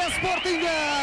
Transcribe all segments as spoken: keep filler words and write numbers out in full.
é Sporting!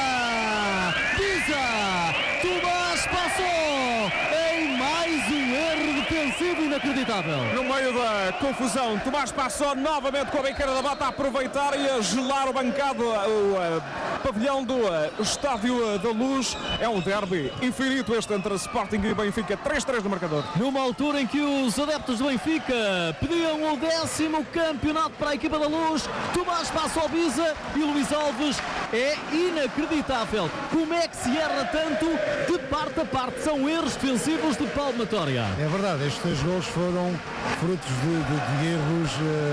Pisa! Tomás passou em mais um erro defensivo inacreditável. No meio da confusão, Tomás passou novamente com a biqueira da bota a aproveitar e a gelar o bancado, o uh, pavilhão do uh, Estádio da Luz. É um derby infinito este entre Sporting e Benfica, três três no marcador. Numa altura em que os adeptos do Benfica pediam o décimo campeonato para a equipa da Luz, Tomás passa ao Pisa e Luís Alves. É inacreditável como é que se erra tanto de parte a parte. São erros defensivos de palmatória. É verdade, estes dois gols foram frutos de, de, de erros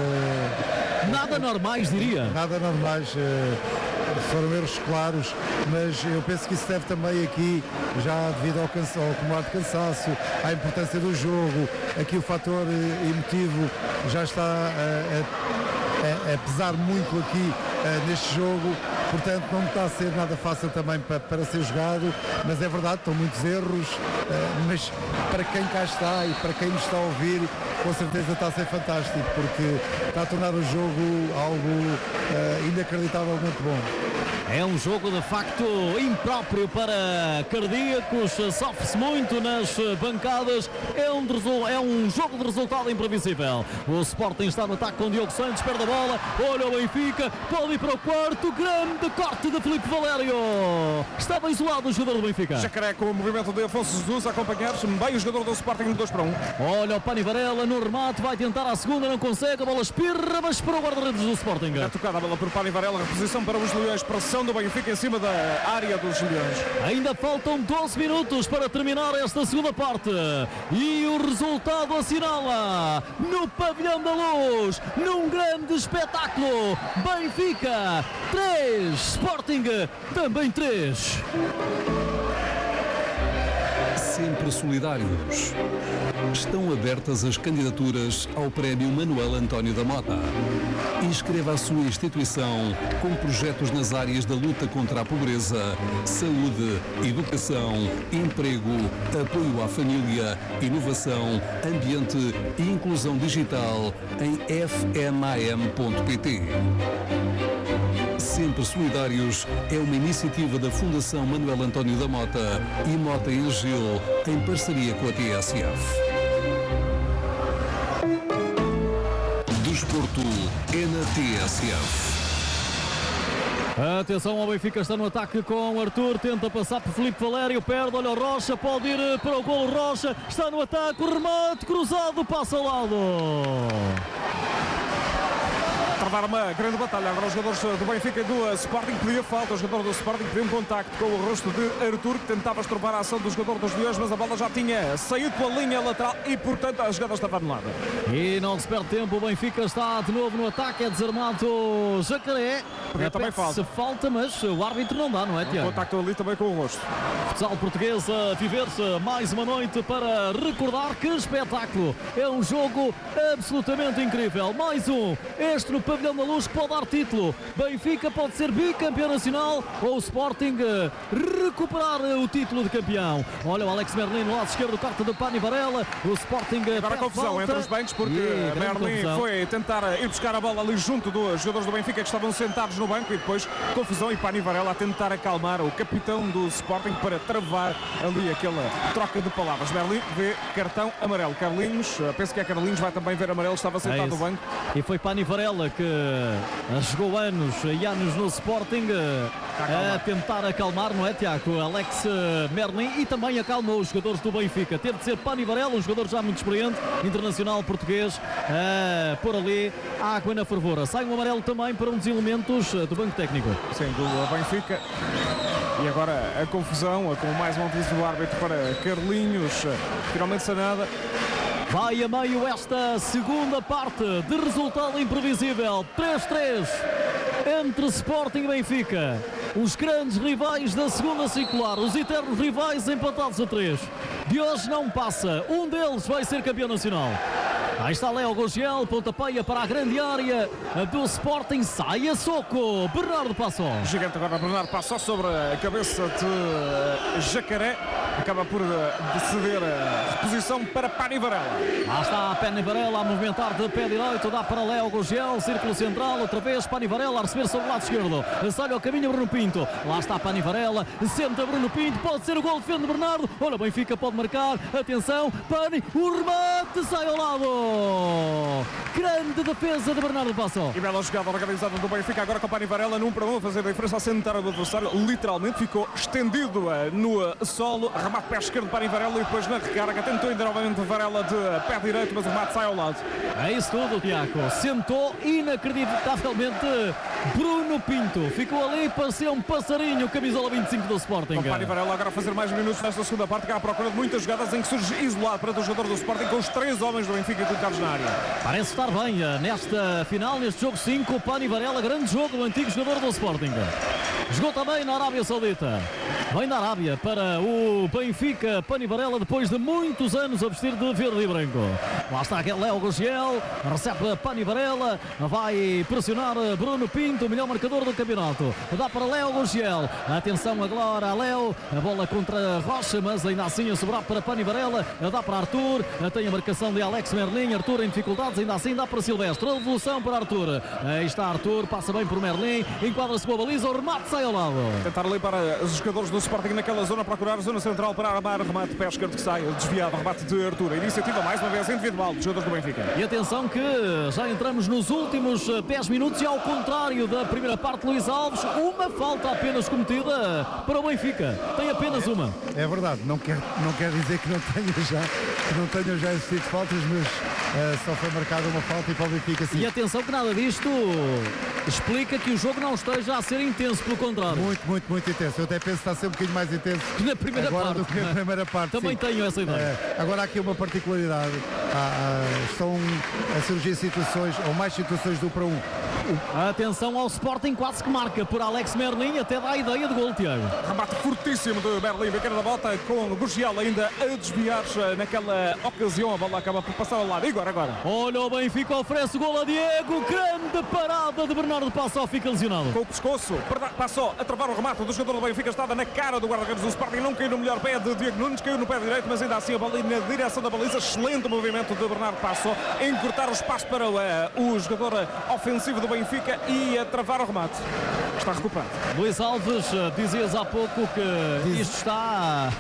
uh, nada normais, diria. Nada normais, uh, foram erros claros, mas eu penso que isso deve também aqui, já devido ao, cansa- ao acumulado de cansaço, à importância do jogo, aqui o fator uh, emotivo já está uh, a, a, a pesar muito aqui uh, neste jogo. Portanto, não está a ser nada fácil também para, para ser jogado, mas é verdade, estão muitos erros, uh, mas para quem cá está e para quem nos está a ouvir, com certeza está a ser fantástico, porque está a tornar o jogo algo uh, inacreditavelmente bom. É um jogo de facto impróprio para cardíacos, sofre-se muito nas bancadas, é um, é um jogo de resultado imprevisível. O Sporting está no ataque com Diogo Santos, perde a bola, olha o Benfica, pode ir para o quarto, grande corte de Filipe Valério. Estava isolado o jogador do Benfica. Jacaré com o movimento de Afonso Jesus a acompanhar-se bem o jogador do Sporting, dois para um. Olha o Pani Varela no remate, vai tentar a segunda, não consegue, a bola espirra, mas para o guarda-redes do Sporting. É tocada a bola por Pani Varela, reposição para os Leões, pressão do Benfica em cima da área dos Leões. Ainda faltam doze minutos para terminar esta segunda parte e o resultado assinala no Pavilhão da Luz, num grande espetáculo, Benfica três, Sporting também três. Sempre solidários. Estão abertas as candidaturas ao Prémio Manuel António da Mota. Inscreva a sua instituição com projetos nas áreas da luta contra a pobreza, saúde, educação, emprego, apoio à família, inovação, ambiente e inclusão digital em f m a m ponto p t. Sempre Solidários é uma iniciativa da Fundação Manuel António da Mota e Mota e Gil em parceria com a T S F. Desporto é na T S F. Atenção ao Benfica, está no ataque com Arthur, tenta passar por Filipe Valério, perde, olha o Rocha, pode ir para o golo, Rocha está no ataque, o remate cruzado, passa ao lado. Travar uma grande batalha agora os jogadores do Benfica e do Sporting. Pedia falta, o jogador do Sporting pediu um contacto com o rosto de Arthur, que tentava estrovar a ação do jogador dos Leões, mas a bola já tinha saído pela linha lateral e portanto a jogada estava anulada. E não se perde tempo, o Benfica está de novo no ataque, é desarmado o Jacaré. Porque também falta. falta, mas o árbitro não dá, não é, Tiago? Um contacto ali também com o rosto. Futsal português a viver-se mais uma noite para recordar que espetáculo. É um jogo absolutamente incrível. Mais um, este no Pavilhão da Luz, que pode dar título. Benfica pode ser bicampeão nacional ou o Sporting recuperar o título de campeão. Olha o Alex Merlin no lado esquerdo, corta do Pani Varela. O Sporting agora a confusão falta. entre os bancos, porque yeah, Merlin confusão. foi tentar ir buscar a bola ali junto dos jogadores do Benfica que estavam sentados no banco, e depois confusão e Pani Varela a tentar acalmar o capitão do Sporting para travar ali aquela troca de palavras. Merlin vê cartão amarelo. Carlinhos, penso que é Carlinhos, vai também ver amarelo, estava sentado é no banco. E foi Pani Varela que jogou anos e anos no Sporting a tentar acalmar, não é, Tiago? Alex Merlin, e também acalmou os jogadores do Benfica. Teve de ser Pani Varela, um jogador já muito experiente, internacional português, a pôr ali a água na fervura. Sai um amarelo também para um dos elementos do banco técnico. Sim, do Benfica. E agora a confusão com mais um aviso do árbitro para Carlinhos, finalmente sanada. Vai a meio esta segunda parte de resultado imprevisível. três três entre Sporting e Benfica. Os grandes rivais da segunda circular, os eternos rivais empatados a três. De hoje não passa, um deles vai ser campeão nacional. Aí está Léo Gogel, pontapeia para a grande área do Sporting, sai a soco, Bernardo Passó. Gigante agora, Bernardo Passó sobre a cabeça de Jacaré. acaba por ceder a reposição para Pani Varela. Lá está a Pani Varela a movimentar de pé direito, dá para Léo Gurgel, círculo central, outra vez Pani Varela a receber sobre o lado esquerdo, sai ao caminho Bruno Pinto, lá está Pani Varela, senta Bruno Pinto, pode ser o gol, defende Bernardo, olha, Benfica pode marcar, atenção, Pani, o remate sai ao lado, grande defesa de Bernardo Passó. E bela jogada organizada do Benfica, agora com Pani Varela num para um, a fazer a diferença a sentar o adversário, literalmente ficou estendido no solo, remate pé esquerdo Pani Varela e depois na recarga tentou ainda novamente Varela de pé direito, mas o remate sai ao lado. É isso tudo, Tiago, sentou inacreditavelmente Bruno Pinto, ficou ali, parecia um passarinho, camisola vinte e cinco do Sporting. Com Pani Varela agora a fazer mais minutos nesta segunda parte, que há à procura de muitas jogadas em que surge isolado para o jogador do Sporting com os três homens do Benfica colocados na área. Parece estar bem nesta final, neste jogo cinco, Pani Varela, grande jogo do antigo jogador do Sporting. Jogou também na Arábia Saudita. Vem da Arábia para o Benfica, Pani Varela, depois de muitos anos a vestir de verde e branco. Lá está aquele Léo Gurgel, recebe Pani Varela, vai pressionar Bruno Pinto, o melhor marcador do campeonato. Dá para Léo Gurgel, atenção agora a Léo, a bola contra Rocha, mas ainda assim a sobrar para Pani Varela, dá para Arthur, tem a marcação de Alex Merlin, Arthur em dificuldades, ainda assim dá para Silvestre, a devolução para Arthur. Aí está Arthur, passa bem por Merlin, enquadra-se com a baliza, o remate sai ao lado. Tentar ali para os jogadores do Sporting naquela zona, procurar a zona central para armar, remate pé esquerdo que sai, desviado, remate de Arthur, a iniciativa mais uma vez individual dos jogadores do Benfica. E atenção que já entramos nos últimos dez minutos e ao contrário da primeira parte, Luís Alves, uma falta apenas cometida para o Benfica, tem apenas uma. É verdade, não quer, não quer dizer que não tenha já, que não tenham já existido faltas, mas uh, só foi marcada uma falta e para o Benfica sim. E atenção que nada disto explica que o jogo não esteja a ser intenso, pelo contrário. Muito, muito, muito intenso. Eu até penso que está a ser um bocadinho mais intenso que na primeira agora parte, do que na primeira parte. Também sim. tenho essa ideia. É, agora há aqui uma particularidade. Há, há, estão a surgir situações, ou mais situações do para um. Atenção ao Sporting, quase que marca por Alex Merlin, até dá a ideia de gol, Tiago. Remate fortíssimo de Merlin, pequena da bota, com o Gurgel ainda a desviar-se naquela ocasião. A bola acaba por passar ao lado. E agora, agora. Olha, o Benfica oferece o gol a Diego. Grande parada de Bernardo Passó, fica lesionado. Com o pescoço, passou a travar o remate do jogador do Benfica, estava na cara do guarda-redes do Sporting, não caiu no melhor pé de Diego Nunes, caiu no pé direito, mas ainda assim a bola na direção da baliza. Excelente movimento de Bernardo Passó, encurtar o espaço para o, uh, o jogador ofensivo do Benfica e a travar o remate. Está recuperado. Luís Alves, dizias há pouco que Diz... isto está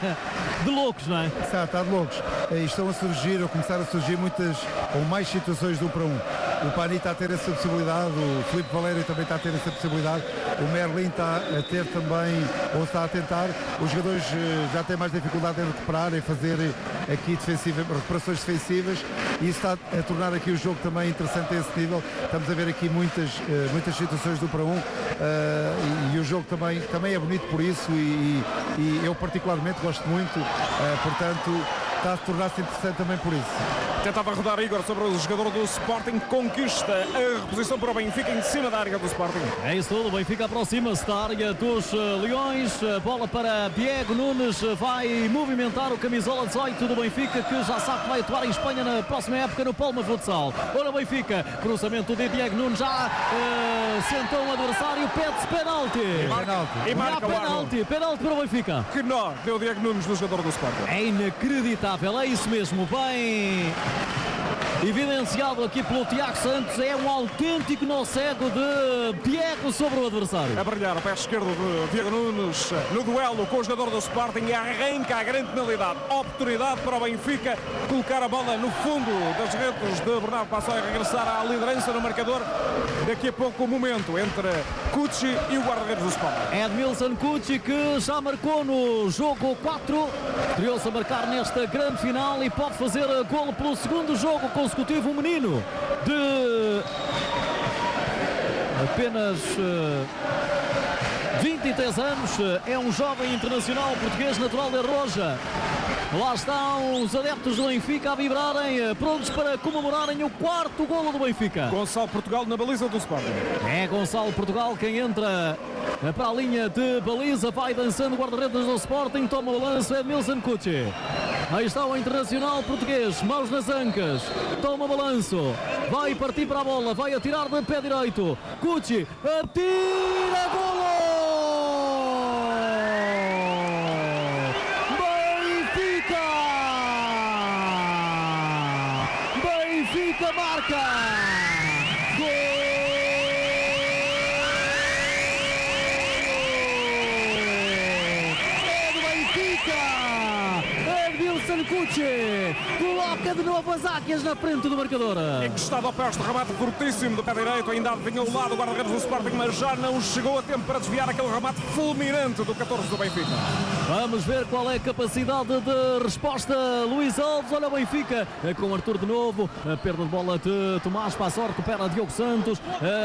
de loucos, não é? Está, está de loucos. E estão a surgir, ou começar a surgir muitas ou mais situações do para um. O Pani está a ter essa possibilidade, o Filipe Valério também está a ter essa possibilidade, o Merlin está a ter também, ou está a tentar. Os jogadores já têm mais dificuldade em recuperar, em fazer aqui defensiva, recuperações defensivas, e isso está a tornar aqui o jogo também interessante a esse nível. Estamos a ver aqui muitas, muitas situações do para um, e, e o jogo também, também é bonito por isso, e, e eu particularmente gosto muito, portanto está a tornar-se interessante também por isso. Tentava rodar Igor sobre o jogador do Sporting, conquista a reposição para o Benfica em cima da área do Sporting. É isso tudo, o Benfica aproxima-se da área dos uh, Leões, uh, bola para Diego Nunes, uh, vai movimentar o camisola dezoito do Benfica, que já sabe que vai atuar em Espanha na próxima época no Palma Futsal. Ora Benfica, cruzamento de Diego Nunes, já uh, sentou o adversário, pede-se penalti. E marca, e marca penalti, penalti para o Benfica. Que nó deu Diego Nunes do jogador do Sporting. É inacreditável, é isso mesmo, bem evidenciado aqui pelo Tiago Santos, é um autêntico nó cego de Diego sobre o adversário. A brilhar o pé esquerdo de Diego Nunes no duelo com o jogador do Sporting e arranca a grande penalidade. Oportunidade para o Benfica colocar a bola no fundo das redes de Bernardo Passó e regressar à liderança no marcador. Daqui a pouco o momento entre Cucci e o guarda-redes do Sporting. Edmilson Cucci, que já marcou no jogo quatro, estreou-se a marcar nesta grande final e pode fazer golo pelo segundo jogo consecutivo. Um menino de apenas uh, vinte e três anos, é um jovem internacional português natural de Arroja. Lá estão os adeptos do Benfica a vibrarem, prontos para comemorarem o quarto golo do Benfica. Gonçalo Portugal na baliza do Sporting. É Gonçalo Portugal quem entra para a linha de baliza, vai dançando o guarda-redes do Sporting, toma o lance Edmilson Cucci. Aí está o internacional português, mãos nas ancas, toma o balanço, vai partir para a bola, vai atirar de pé direito. Cucci atira, golo! marca! Gol! Cucci coloca de novo as águias na frente do marcador. Encostado ao poste, remate fortíssimo do pé direito, ainda adivinha o lado, o guarda-redes do Sporting, mas já não chegou a tempo para desviar aquele remate fulminante do catorze do Benfica. Vamos ver qual é a capacidade de resposta. Luís Alves, olha o Benfica com o Arthur de novo, a perda de bola de Tomás Passó, recupera Diogo Santos,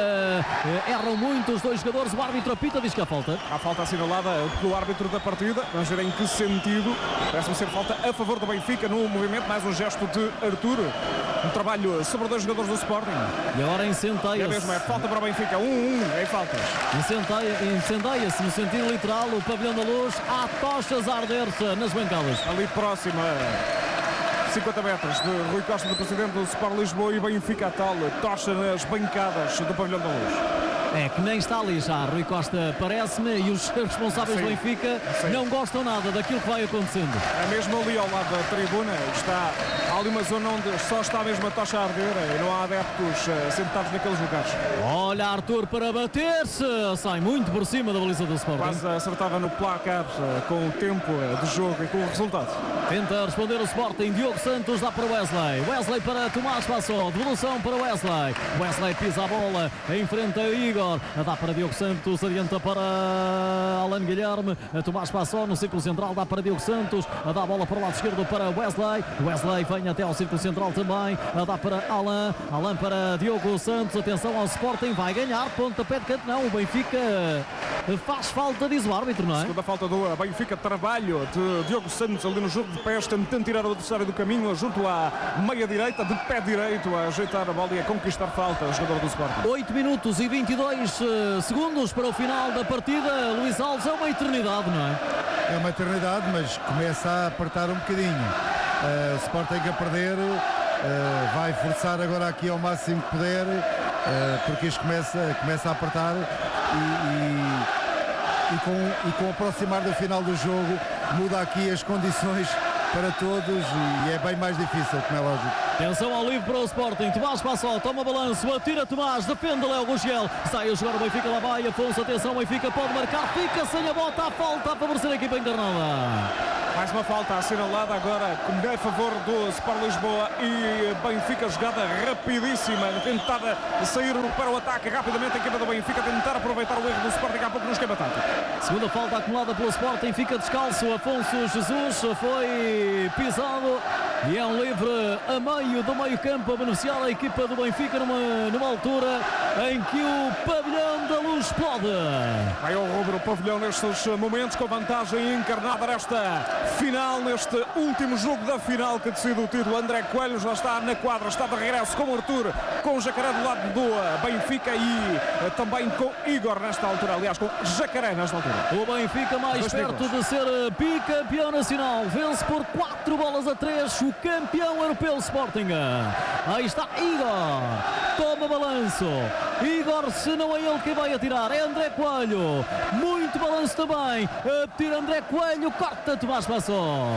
uh, erram muito os dois jogadores, o árbitro apita, diz que há falta. Há falta assinalada pelo árbitro da partida, vamos ver em que sentido. Parece-me ser falta a favor do Benfica no movimento, mais um gesto de Arthur, um trabalho sobre dois jogadores do Sporting. E agora incendeia-se. É mesmo, é falta para o Benfica, um um, é faltas. Incendeia-se no sentido literal o pavilhão da Luz, há tochas a arder-se nas bancadas. Ali próxima, cinquenta metros de Rui Costa, do presidente do Sport Lisboa, e Benfica a tal, tocha nas bancadas do pavilhão da Luz. É que nem está ali já, Rui Costa parece-me, e os responsáveis Sim. do Benfica Sim. não gostam nada daquilo que vai acontecendo. É mesmo ali ao lado da tribuna, está há ali uma zona onde só está mesmo a tocha a arder e não há adeptos uh, sentados naqueles lugares. Olha Arthur para bater-se, sai muito por cima da baliza do Sporting. Quase acertava no placar uh, com o tempo uh, de jogo e com o resultado. Tenta responder o Sporting, Diogo Santos dá para Wesley, Wesley para Tomás Passó, devolução para Wesley, Wesley pisa a bola, enfrenta Igor, dá para Diogo Santos, adianta para Alan Guilherme, Tomás Passó no círculo central, dá para Diogo Santos, dá a bola para o lado esquerdo para Wesley, Wesley vem até ao círculo central também, dá para Alan, Alan para Diogo Santos, atenção ao Sporting, vai ganhar, pontapé de canto, não, o Benfica faz falta, diz o árbitro, não é? Segunda falta do Benfica, trabalho de Diogo Santos ali no jogo de pés, tentando tirar o adversário do caminho, junto à meia direita, de pé direito, a ajeitar a bola e a conquistar falta, o jogador do Sporting. oito minutos e vinte e dois uh, segundos para o final da partida. Luís Alves, é uma eternidade, não é? É uma eternidade, mas começa a apertar um bocadinho. Uh, o Sporting a perder, uh, vai forçar agora aqui ao máximo que puder, uh, porque isto começa, começa a apertar e, e, e, com, e com o aproximar do final do jogo muda aqui as condições para todos e é bem mais difícil, como é lógico. Atenção ao livre para o Sporting, Tomás Passó, toma balanço, atira Tomás, defende Léo Gugel, sai a jogar o Benfica, lá vai Afonso, atenção, Benfica pode marcar, fica sem a bota, a falta a favorecer a equipa internada. Mais uma falta assinalada agora a favor do Sport Lisboa e Benfica, jogada rapidíssima, tentada sair para o ataque rapidamente, a equipa do Benfica tentar aproveitar o erro do Sporting há pouco no esquema tático. Segunda falta acumulada pelo Sporting, fica descalço Afonso Jesus, foi pisado e é um livre a meio do meio campo a beneficiar a equipa do Benfica numa, numa altura em que o pavilhão da Luz explode. Vai ao rubro o pavilhão nestes momentos, com vantagem encarnada nesta final, neste último jogo da final que decide o título. André Coelho já está na quadra, está de regresso com o Arthur, com o Jacaré do lado do Benfica e uh, também com Igor nesta altura, aliás com Jacaré nesta altura. O Benfica mais Dois perto picos. de ser bicampeão nacional, vence por quatro bolas a três o campeão europeu Sporting. Aí está Igor, toma balanço, Igor, se não é ele quem vai atirar, é André Coelho, muito balanço também, tira André Coelho, corta Tomás Passó.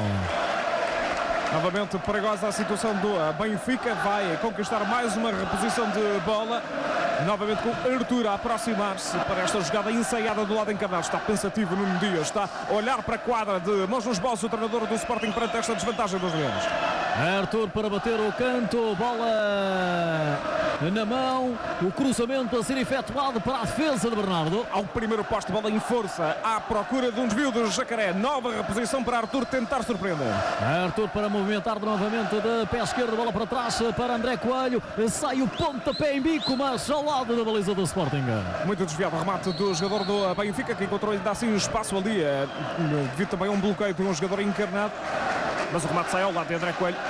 Novamente perigosa a situação do Benfica, vai conquistar mais uma reposição de bola, novamente com Arthur a aproximar-se para esta jogada ensaiada do lado encarnado. Está pensativo Nuno Dias, está a olhar para a quadra de mãos nos bolsos o treinador do Sporting perante esta desvantagem dos Leões. Arthur para bater o canto, bola na mão, o cruzamento a ser efetuado para a defesa de Bernardo. Ao primeiro poste, bola em força, à procura de um desvio do Jacaré, nova reposição para Arthur tentar surpreender. Arthur para movimentar novamente de pé esquerdo, bola para trás para André Coelho, sai o pontapé em bico, mas ao lado da baliza do Sporting. Muito desviado o remate do jogador do Benfica, que encontrou ainda assim um espaço ali, devido também a um bloqueio de um jogador encarnado, mas o remate sai ao lado de André Coelho.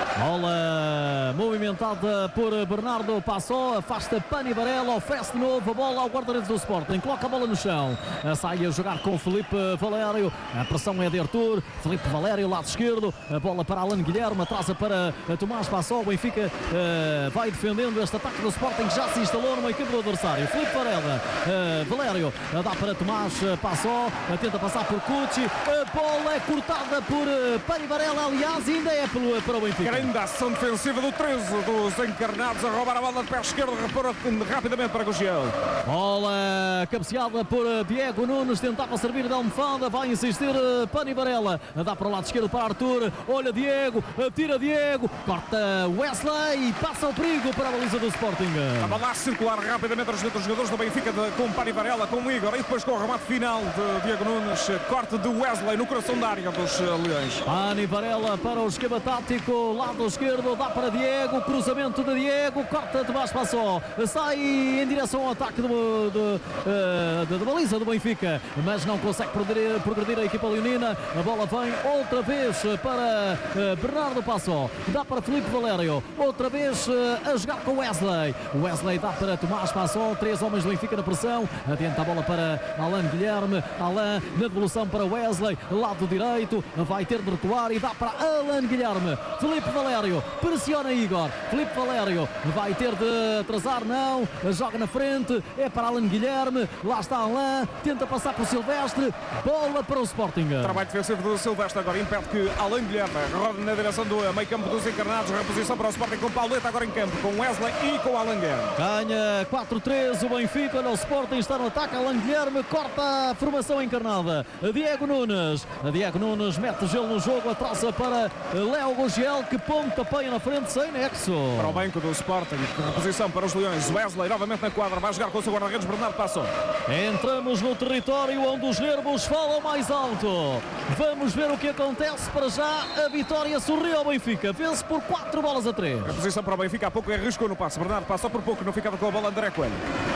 Bola movimentada por Bernardo Passó, afasta Pani Varela, oferece de novo a bola ao guarda-redes do Sporting, coloca a bola no chão, sai a jogar com Filipe Valério, a pressão é de Arthur, Filipe Valério, lado esquerdo, a bola para Alan Guilherme, atrasa para Tomás Passó, o Benfica uh, vai defendendo este ataque do Sporting que já se instalou no meio campo do adversário. Filipe Varela, uh, Valério, uh, dá para Tomás Passó, uh, tenta passar por Cucci, a bola é cortada por uh, Pani Varela, aliás, ainda é pelo, para o Benfica. Grande Linda ação defensiva do treze dos encarnados, a roubar a bola de pé esquerdo, repor rapidamente para Gugiel. Bola cabeceada por Diego Nunes, tentava servir de almofada, vai insistir Pani Varela, dá para o lado esquerdo para Arthur, olha Diego, tira Diego, corta Wesley e passa o perigo para a baliza do Sporting. A bola a circular rapidamente os jogadores do Benfica de, com Pani Varela, com o Igor e depois com o remate final de Diego Nunes, corte de Wesley no coração da área dos Leões. Pani Varela para o esquema tático, lado esquerdo, dá para Diego, cruzamento de Diego, corta de baixo, passou, sai em direção ao ataque do, do, uh, da baliza do Benfica, mas não consegue progredir, progredir a equipa leonina. A bola vem outra vez para uh, Bernardo Passó, dá para Filipe Valério, outra vez uh, a jogar com Wesley. Wesley dá para Tomás Passó, três homens do Benfica na pressão, adianta a bola para Alain Guilherme, Alain na devolução para Wesley, lado direito, vai ter de recuar e dá para Alain Guilherme. Filipe Valério pressiona Igor, Filipe Valério vai ter de atrasar, não, joga na frente, é para Alain Guilherme, lá está Alain, tenta passar por Silvestre, bola para o Sporting. Trabalho defensivo do Silvestre, agora impede que Alain Guilherme roda na direção do meio campo dos encarnados, reposição para o Sporting com Pauleta agora em campo, com Wesley e com Alain Guilherme. Ganha quatro três o Benfica, olha o Sporting está no ataque, Alain Guilherme corta a formação encarnada, Diego Nunes, Diego Nunes mete gelo no jogo, atrasa para Léo Gugiel que pontapeia na frente sem nexo. Para o banco do Sporting, reposição para os Leões, Wesley novamente na quadra, vai jogar com o seu guarda-redes Bernardo Passó. Entramos no território onde os nervos falam mais alto. Vamos ver o que acontece. Para já a vitória sorriu ao Benfica, vence por quatro bolas a três. Reposição para o Benfica, há pouco arriscou no passe, Bernardo Passó por pouco não ficava com a bola André Coelho.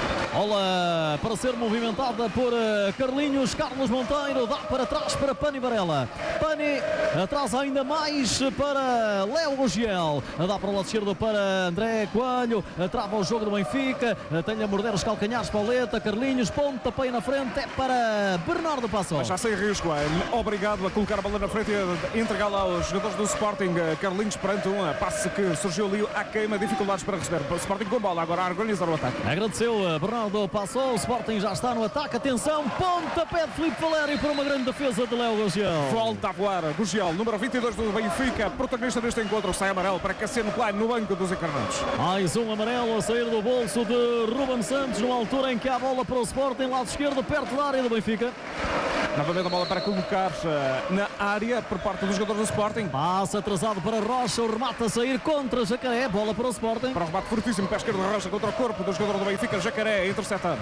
Bola para ser movimentada por Carlinhos, Carlos Monteiro, dá para trás para Pani Varela. Pani atrás ainda mais para Léo Gugiel, dá para o lado esquerdo para André Coelho, trava o jogo do Benfica, tem a morder os calcanhares Pauleta, Carlinhos, pontapé na frente, é para Bernardo Passó. Mas já sem risco, é obrigado a colocar a bola na frente e entregá-la aos jogadores do Sporting. Carlinhos perante um passe que surgiu ali à queima, dificuldades para receber. O Sporting com bola, agora a organizar o ataque. Agradeceu Bernardo Passó, o Sporting já está no ataque, atenção, pontapé de Filipe Valério para uma grande defesa de Léo Gugiel. Volta a voar, Gugiel, número vinte e dois do Benfica, protagonista deste encontro, sai amarelo para Cassiano Klein no banco dos encarnados. Mais um amarelo a sair do bolso de Ruben Santos, numa altura em que há bola para o Sporting, lado esquerdo, perto da área do Benfica. Novamente a bola para colocar na área por parte dos jogadores do Sporting. Passa atrasado para Rocha, o remate a sair contra Jacaré, bola para o Sporting. Para o remate fortíssimo, pé esquerdo de Rocha contra o corpo do jogador do Benfica, Jacaré interceptado.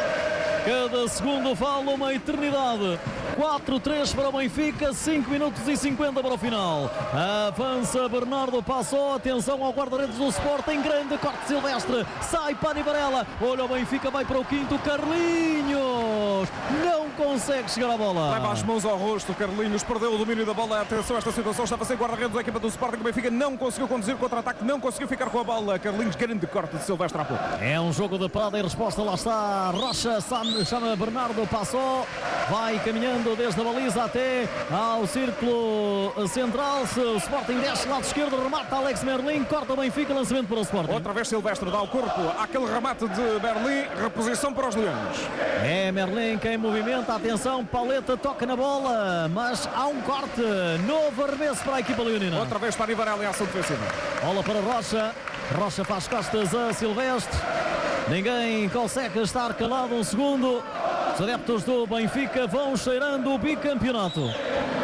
Cada segundo vale uma eternidade. quatro três para o Benfica, cinco minutos e cinquenta para o final. Avança Bernardo Passó, atenção ao guarda-redes do Sporting, grande corte Silvestre, sai Pani Varela, olha o Benfica, vai para o quinto, Carlinhos, não consegue chegar à bola. Leva as mãos ao rosto, Carlinhos perdeu o domínio da bola, atenção a esta situação, estava sem guarda-redes da equipa do Sporting, o Benfica não conseguiu conduzir contra-ataque, não conseguiu ficar com a bola, Carlinhos, grande corte de Silvestre há pouco. É um jogo de parada e resposta, lá está Rocha, chama Bernardo Passó, vai caminhando desde a baliza até ao círculo central, o Sporting desce lado esquerdo, remata Alex Merlin, corta o Benfica, lançamento para o Sporting. Outra vez Silvestre dá o corpo àquele remate de Merlin, reposição para os Leões. É Merlin quem movimenta, atenção, Pauleta toca na bola, mas há um corte, novo arremesso para a equipa leonina. Outra vez para Ivarela em ação defensiva. Bola para Rocha, Rocha faz costas a Silvestre, ninguém consegue estar calado um segundo. Os adeptos do Benfica vão cheirando o bicampeonato.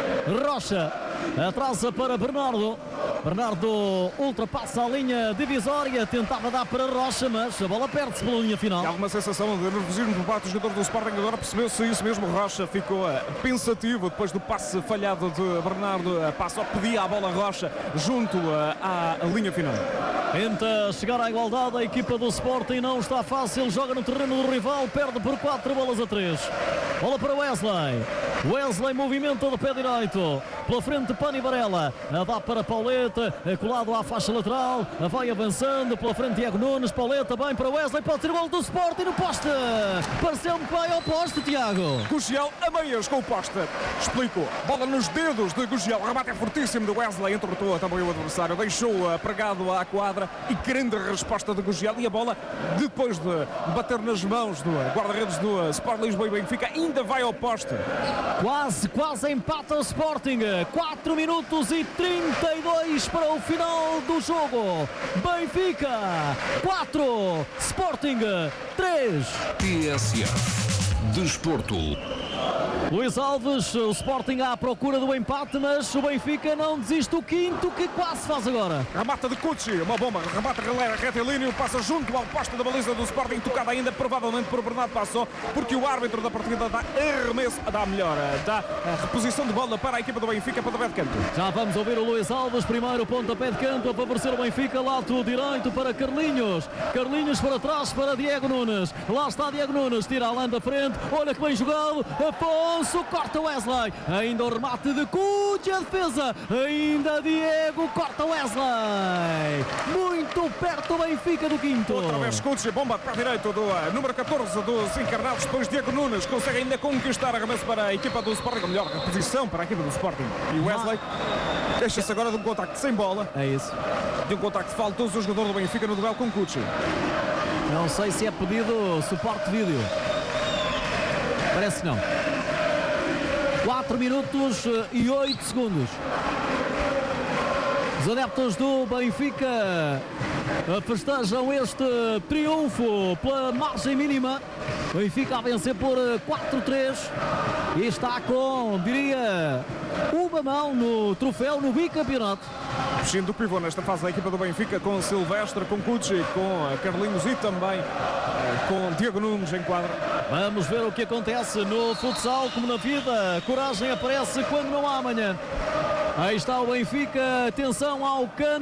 Rocha atrasa para Bernardo. Bernardo ultrapassa a linha divisória, tentava dar para Rocha, mas a bola perde-se pela linha final. Há alguma sensação de nervosismo por parte do jogador do Sporting, agora percebeu-se isso mesmo. Rocha ficou pensativo depois do passe falhado de Bernardo. Passa, pedia a bola Rocha junto à linha final. Tenta chegar à igualdade a equipa do Sporting, não está fácil, joga no terreno do rival, perde por quatro bolas a três. Bola para Wesley. Wesley movimenta do pé direito. Pela frente Pani Varela. Dá para Pauleta, colado à faixa lateral. Vai avançando. Pela frente Diego Nunes. Pauleta bem para Wesley. Pode ser o gol do Sporting no poste. Pareceu-me que vai ao poste, Tiago. Gugiel a meias com o poste. Explico. Bola nos dedos de Gugiel. Remate é fortíssimo de Wesley. Entortou também o adversário. Deixou pregado à quadra. E grande resposta de Gugiel. E a bola, depois de bater nas mãos do guarda-redes do Sport Lisboa e Benfica, ainda vai ao poste. Quase, quase empata o Sporting. Benfica. quatro minutos e trinta e dois para o final do jogo. Benfica quatro, Sporting três. T S F Desporto. Luís Alves, o Sporting à procura do empate, mas o Benfica não desiste do quinto, que quase faz agora. Remata de Cucci, uma bomba, remata retilíneo, passa junto ao poste da baliza do Sporting, tocada ainda provavelmente por Bernardo Passó, porque o árbitro da partida dá arremesso, dá melhor, dá a reposição de bola para a equipa do Benfica, pontapé de canto. Já vamos ouvir o Luís Alves, primeiro pontapé de canto a favorecer o Benfica, lado direito para Carlinhos, Carlinhos para trás para Diego Nunes, lá está Diego Nunes, tira a lã da frente, olha que bem jogado, Afonso corta Wesley, ainda o remate de Cucci, a defesa, ainda Diego corta Wesley, muito perto o Benfica do quinto. Outra vez Cucci, bomba para a direita do uh, número catorze dos encarnados, depois Diego Nunes consegue ainda conquistar arremesso para a equipa do Sporting, a melhor reposição para a equipa do Sporting, e Wesley deixa-se agora de um contacto sem bola, é isso, de um contacto faltoso o jogador do Benfica no duelo com Cucci. não sei se é pedido suporte de vídeo, parece que não. quatro minutos e oito segundos. Os adeptos do Benfica festejam este triunfo pela margem mínima. Benfica a vencer por quatro a três e está com, diria, uma mão no troféu no bicampeonato. Vestindo o pivô nesta fase da equipa do Benfica com Silvestre, com Cucci, com Carlinhos e também com Diego Nunes em quadra. Vamos ver o que acontece no futsal, como na vida. A coragem aparece quando não há amanhã. Aí está o Benfica, atenção ao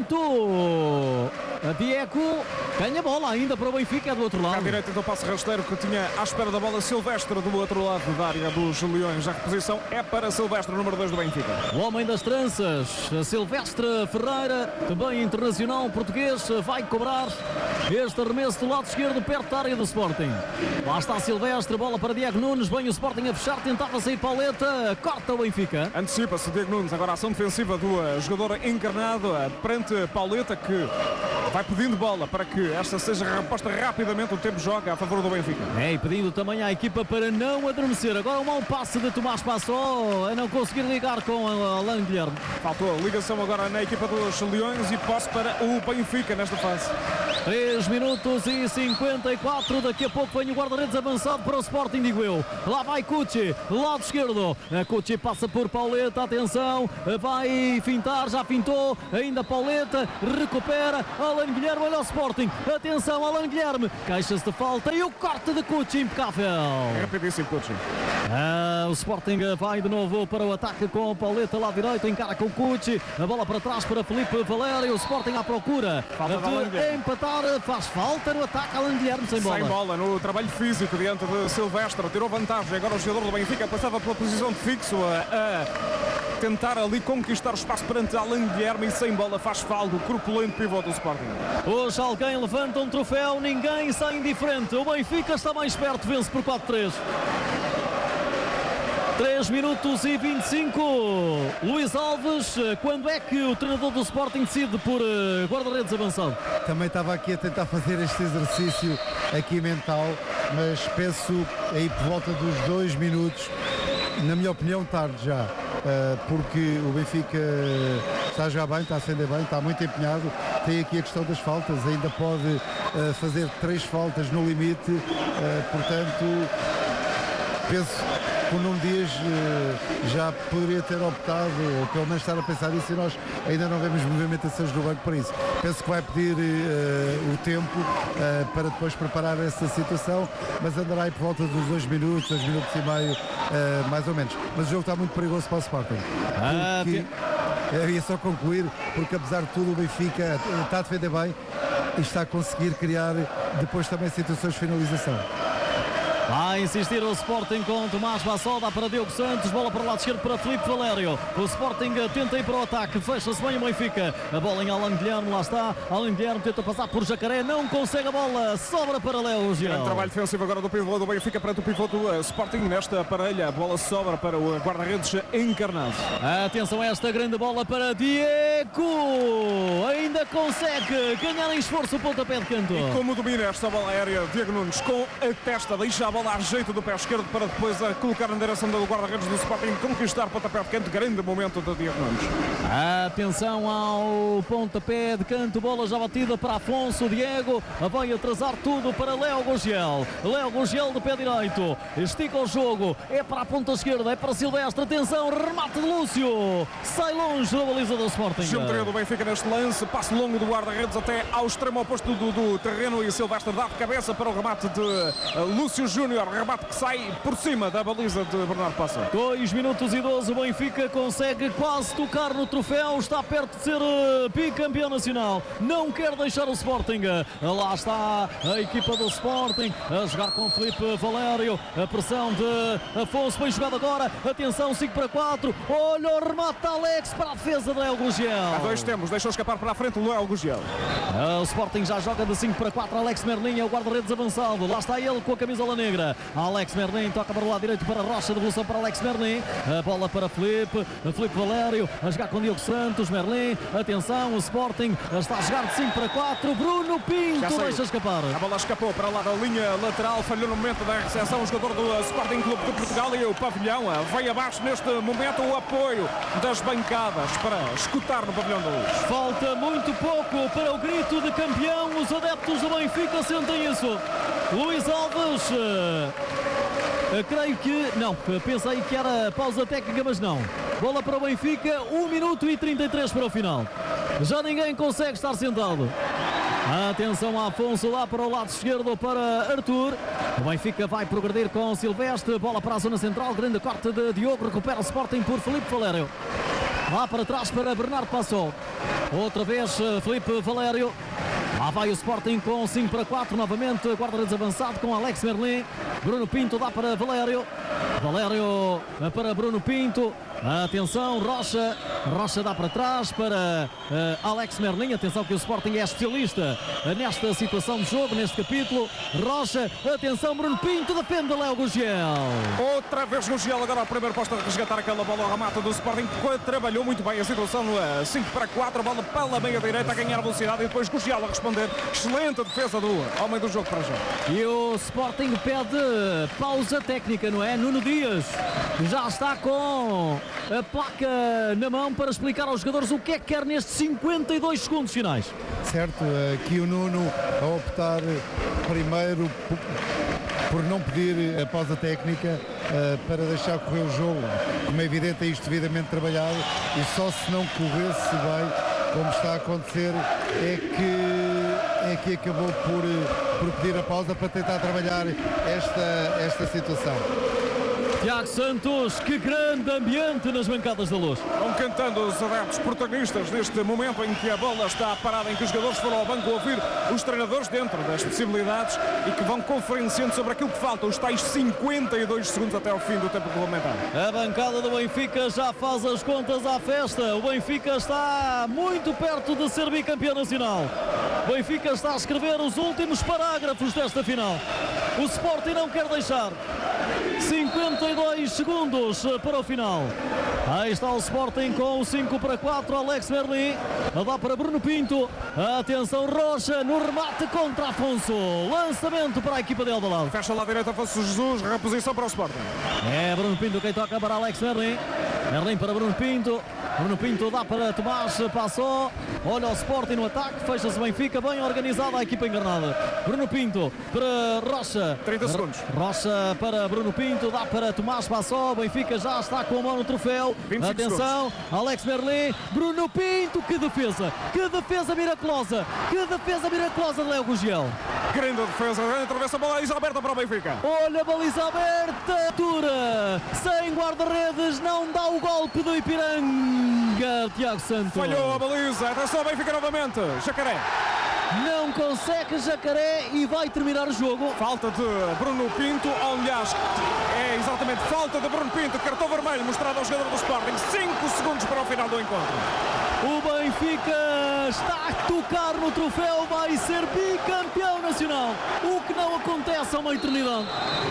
canto. A Diego ganha a bola ainda para o Benfica, é do outro lado. À direita do passe rasteiro que tinha à espera da bola Silvestre do outro lado da área dos Leões. A reposição é para Silvestre, número dois do Benfica. O homem das tranças, Silvestre Ferreira, também internacional português, vai cobrar este arremesso do lado esquerdo, perto da área do Sporting. Lá está Silvestre, bola para Diego Nunes, vem o Sporting a fechar, tentava sair Pauleta, corta o Benfica. Antecipa-se Diego Nunes, agora a ação defensiva do jogador encarnado perante Pauleta, que vai pedindo bola para que esta seja reposta rapidamente. O tempo joga a favor do Benfica. É, e pedindo também à equipa para não adormecer. Agora um mau passe de Tomás Passó, a não conseguir ligar com Alain Guilherme. Faltou a ligação agora na equipa dos Leões e posse para o Benfica nesta fase. três minutos e cinquenta e quatro. Daqui a pouco vem o guarda-redes avançado para o Sporting, digo eu. Lá vai Cucci, lado esquerdo. A Cucci passa por Pauleta, atenção, vai fintar, já fintou. Ainda Pauleta, recupera. Alain Guilherme, olha o Sporting. Atenção, Alain Guilherme, queixa-se de falta e o corte de Cucci impecável. Rapidíssimo Cucci. Ah, o Sporting vai de novo para o ataque com o Pauleta lá direito, encara com Cucci. A bola para trás para Filipe Valério. O Sporting à procura Falta de empatar. Faz falta no ataque. Alain Guilherme sem bola. Sem bola no trabalho físico diante de Silvestre. Tirou vantagem. Agora o jogador do Benfica passava pela posição de fixo a, a tentar ali conquistar o espaço perante Alain Guilherme e sem bola faz falta o corpulento pivô do Sporting. Hoje alguém levanta um troféu, ninguém sai indiferente. O Benfica está mais perto, vence por quatro a três. três minutos e vinte e cinco. Luís Alves, quando é que o treinador do Sporting decide por uh, guarda-redes avançado? Também estava aqui a tentar fazer este exercício aqui mental, mas penso aí por volta dos dois minutos, na minha opinião tarde já, uh, porque o Benfica está a jogar bem, está a acender bem, está muito empenhado, tem aqui a questão das faltas, ainda pode uh, fazer três faltas no limite, uh, portanto penso que o Nuno Dias uh, já poderia ter optado, ou pelo menos estar a pensar nisso, e nós ainda não vemos movimentações do banco para isso. Penso que vai pedir uh, o tempo uh, para depois preparar essa situação, mas andará aí por volta dos dois minutos, dois minutos e meio, uh, mais ou menos. Mas o jogo está muito perigoso para o Sporting. Ah, porque, eu ia só concluir, porque apesar de tudo o Benfica está a defender bem e está a conseguir criar depois também situações de finalização. Vai insistir o Sporting com Tomás Bassol, dá para Diogo Santos, bola para o lado esquerdo para Filipe Valério. O Sporting tenta ir para o ataque, fecha-se bem o Benfica. A bola em Alain Guilherme, lá está. Alain Guilherme tenta passar por Jacaré, não consegue a bola, sobra para Léo Gil. Grande trabalho defensivo agora do pivô do Benfica perante o pivô do uh, Sporting nesta parelha. A bola sobra para o guarda-redes encarnado. Atenção a esta grande bola para Diego. Ainda consegue ganhar em esforço o pontapé de canto. E como domina esta bola aérea, Diego Nunes com a testa deixa a bola a jeito do pé esquerdo para depois a colocar na direção do guarda-redes do Sporting, conquistar pontapé de canto. Grande momento de Diego Nunes. Atenção ao pontapé de canto, bola já batida para Afonso. Diego vai atrasar tudo para Léo Gurgel. Léo Gurgel de pé direito, estica o jogo, é para a ponta esquerda, é para Silvestre. Atenção, remate de Lúcio, sai longe da baliza do Sporting. Geometria do Benfica neste lance, passe longo do guarda-redes até ao extremo oposto do, do terreno, e Silvestre dá de cabeça para o remate de uh, Lúcio Júnior, remate que sai por cima da baliza de Bernardo Passa. dois minutos e doze, o Benfica consegue quase tocar no troféu, está perto de ser uh, bicampeão nacional, não quer deixar o Sporting. Uh, lá está a equipa do Sporting a jogar com Filipe Valério, a pressão de Afonso, bem jogado agora, atenção, cinco para quatro, olha o remate de Alex para a defesa de Léo Gurgel. Há dois temos, deixou escapar para a frente o Léo Gurgel. Uh, o Sporting já joga de cinco para quatro, Alex Merlin é o guarda-redes avançado, lá está ele com a camisola negra, Alex Merlin toca para o lado direito para Rocha, devolução para Alex Merlin, a bola para Filipe, Filipe Valério a jogar com Diogo Santos, Merlin, atenção, o Sporting está a jogar de cinco para quatro, Bruno Pinto deixa escapar. A bola escapou para lá da linha lateral, falhou no momento da recepção o jogador do Sporting Clube de Portugal, e o pavilhão veio abaixo neste momento o apoio das bancadas para escutar no pavilhão da Luz. Falta muito pouco para o grito de campeão, os adeptos do Benfica sentem isso. Luís Alves, uh, uh, creio que, não, pensei que era pausa técnica, mas não. Bola para o Benfica, um minuto e trinta e três para o final. Já ninguém consegue estar sentado. Atenção a Afonso lá para o lado esquerdo para Arthur. O Benfica vai progredir com Silvestre, bola para a zona central, grande corte de Diogo, recupera o Sporting por Filipe Valério. Lá para trás para Bernardo Passou. Outra vez Filipe Valério. Lá vai o Sporting com cinco para quatro, novamente guarda-redes avançado com Alex Merlin. Bruno Pinto dá para Valério. Valério para Bruno Pinto. Atenção, Rocha. Rocha dá para trás para uh, Alex Merlin. Atenção que o Sporting é especialista nesta situação de jogo, neste capítulo. Rocha, atenção, Bruno Pinto defende Léo Gurgel. Outra vez Gurgel, agora o primeiro posto a resgatar aquela bola ao remate do Sporting, que trabalhou muito bem a situação no cinco para quatro, a bola pela meia direita a ganhar velocidade e depois Gurgel a responder. Excelente defesa do homem do jogo para já. E o Sporting pede pausa técnica, não é? Nuno Dias já está com a placa na mão para explicar aos jogadores o que é que quer nestes cinquenta e dois segundos finais. Certo, aqui o Nuno a optar primeiro por não pedir a pausa técnica para deixar correr o jogo. Como é evidente, é isto devidamente trabalhado, e só se não corresse bem, como está a acontecer, é que, é que acabou por, por pedir a pausa para tentar trabalhar esta, esta situação. Tiago Santos, que grande ambiente nas bancadas da Luz. Vão cantando os adeptos protagonistas neste momento em que a bola está parada, em que os jogadores foram ao banco ouvir os treinadores dentro das possibilidades e que vão conferenciando sobre aquilo que falta, os tais cinquenta e dois segundos até ao fim do tempo regulamentar. A bancada do Benfica já faz as contas à festa. O Benfica está muito perto de ser bicampeão nacional. O Benfica está a escrever os últimos parágrafos desta final. O Sporting não quer deixar. cinquenta e dois segundos para o final. Aí está o Sporting com o cinco para quatro. Alex Merlin a dar para Bruno Pinto. Atenção, Rocha no remate contra Afonso. Lançamento para a equipa de Alvalade. Fecha lá à direita Afonso Jesus, reposição para o Sporting. É Bruno Pinto quem toca para Alex Merlin. Merlin para Bruno Pinto. Bruno Pinto dá para Tomás, passou. Olha o Sporting no ataque, fecha-se bem, fica bem organizada a equipa encarnada. Bruno Pinto para Rocha. trinta segundos. Rocha para Bruno Pinto, dá para Tomás, passou. Benfica já está com a mão no troféu. Atenção, segundos. Alex Merlin, Bruno Pinto, que defesa, que defesa miraculosa, que defesa miraculosa de Léo Gurgel. Grande defesa, grande intervenção, baliza aberta para o Benfica. Olha a baliza aberta, altura, sem guarda-redes, não dá o golpe do Ipiranga, Tiago Santos. Falhou a baliza, atenção, Benfica novamente, Jacaré. Não consegue Jacaré e vai terminar o jogo. Falta de Bruno Pinto, aliás, é exatamente falta de Bruno Pinto, cartão vermelho mostrado ao jogador do Sporting, cinco segundos para o final do encontro. O Benfica está a tocar no troféu, vai ser bicampeão nacional, o que não acontece há uma eternidade.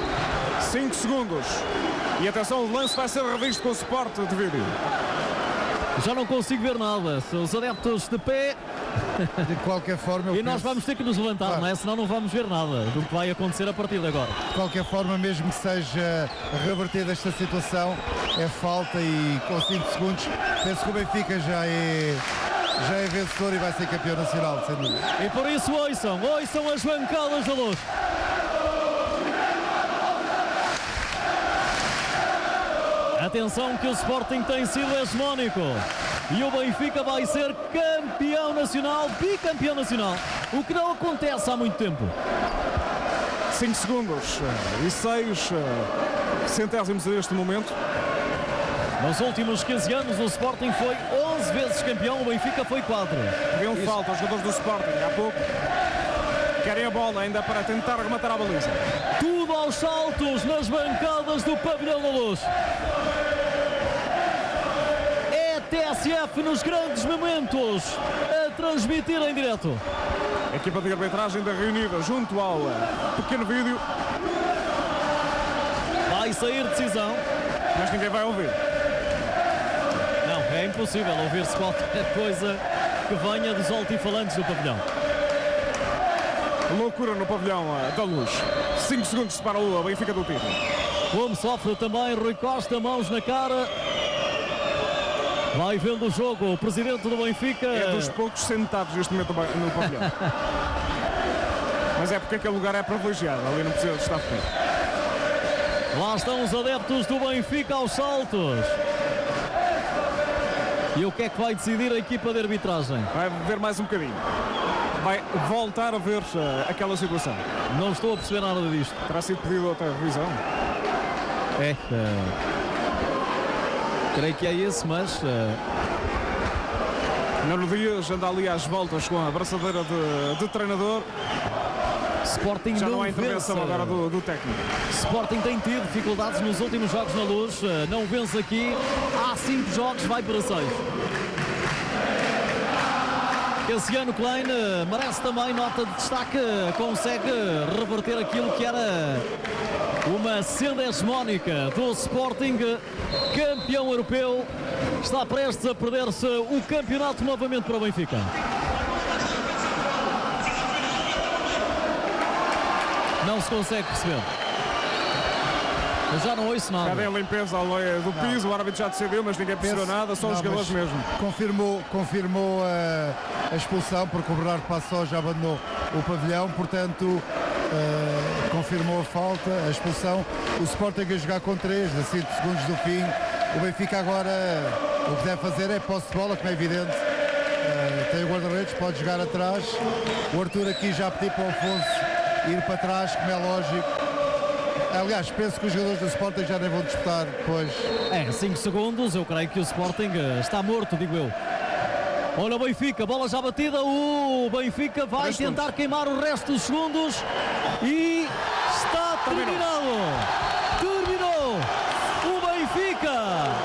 cinco segundos. E atenção, o lance vai ser revisto com o suporte de vídeo. Já não consigo ver nada. Os adeptos de pé De qualquer forma, eu E nós penso, vamos ter que nos levantar, Claro. não é? Senão não vamos ver nada do que vai acontecer a partir de agora. de qualquer forma, mesmo que seja revertida esta situação, é falta e com cinco segundos, penso que o Benfica já é, já é vencedor e vai ser campeão nacional, sem dúvida. E por isso ouçam, ouçam as bancadas da Luz. Atenção que o Sporting tem sido hegemónico e o Benfica vai ser campeão nacional, bicampeão nacional, o que não acontece há muito tempo. cinco segundos e seis centésimos neste momento. Nos últimos quinze anos o Sporting foi onze vezes campeão, o Benfica foi quatro. Deu falta aos jogadores do Sporting há pouco. Querem a bola ainda para tentar rematar a baliza. Tudo aos saltos nas bancadas do Pavilhão da Luz. É T S F nos grandes momentos a transmitir em direto. A equipa de arbitragem da reunida junto ao pequeno vídeo, Vai sair decisão. mas ninguém vai ouvir. Não, é impossível ouvir-se qualquer coisa que venha dos altifalantes do pavilhão. Loucura no pavilhão da Luz. cinco segundos separa o Benfica do título. Como sofre também Rui Costa, mãos na cara. Vai vendo o jogo, o presidente do Benfica. É dos poucos sentados neste momento no pavilhão. Mas é porque aquele lugar é privilegiado, ali não precisa de estar de pé. Lá estão os adeptos do Benfica aos saltos. E o que é que vai decidir a equipa de arbitragem? Vai ver mais um bocadinho. Vai voltar a ver uh, aquela situação. Não estou a perceber nada disto. Terá sido pedido outra revisão. É, é. Creio que é esse, mas é, Nuno Dias anda ali às voltas com a braçadeira de, de treinador. Sporting Já não não há intervenção vence. agora do, do técnico. Sporting tem tido dificuldades nos últimos jogos na Luz, é, não vence aqui. Há cinco jogos, vai para seis. Cassiano Klein eh, merece também nota de destaque, consegue reverter aquilo que era uma senda hegemónica do Sporting, campeão europeu, está prestes a perder-se o campeonato novamente para o Benfica. Não se consegue perceber. Eu já não ouço nada. Cadê a limpeza ao leia do piso? O árbitro já decidiu, mas ninguém percebeu nada, só os Não, jogadores mas mesmo. Confirmou, confirmou a, a expulsão, porque o Bernardo Passó já abandonou o pavilhão, portanto eh, confirmou a falta, a expulsão. O Sporting a jogar com três, a cinco segundos do fim. O Benfica agora o que deve fazer é posse de bola, como é evidente. Eh, tem o guarda-redes, pode jogar atrás. O Arthur aqui já pediu para o Afonso ir para trás, como é lógico. Aliás, penso que os jogadores do Sporting já nem vão disputar depois. É, cinco segundos, eu creio que o Sporting eh, está morto, digo eu. Olha o Benfica, bola já batida, o Benfica vai Três tentar segundos. queimar o resto dos segundos e está terminado. Terminou. O Benfica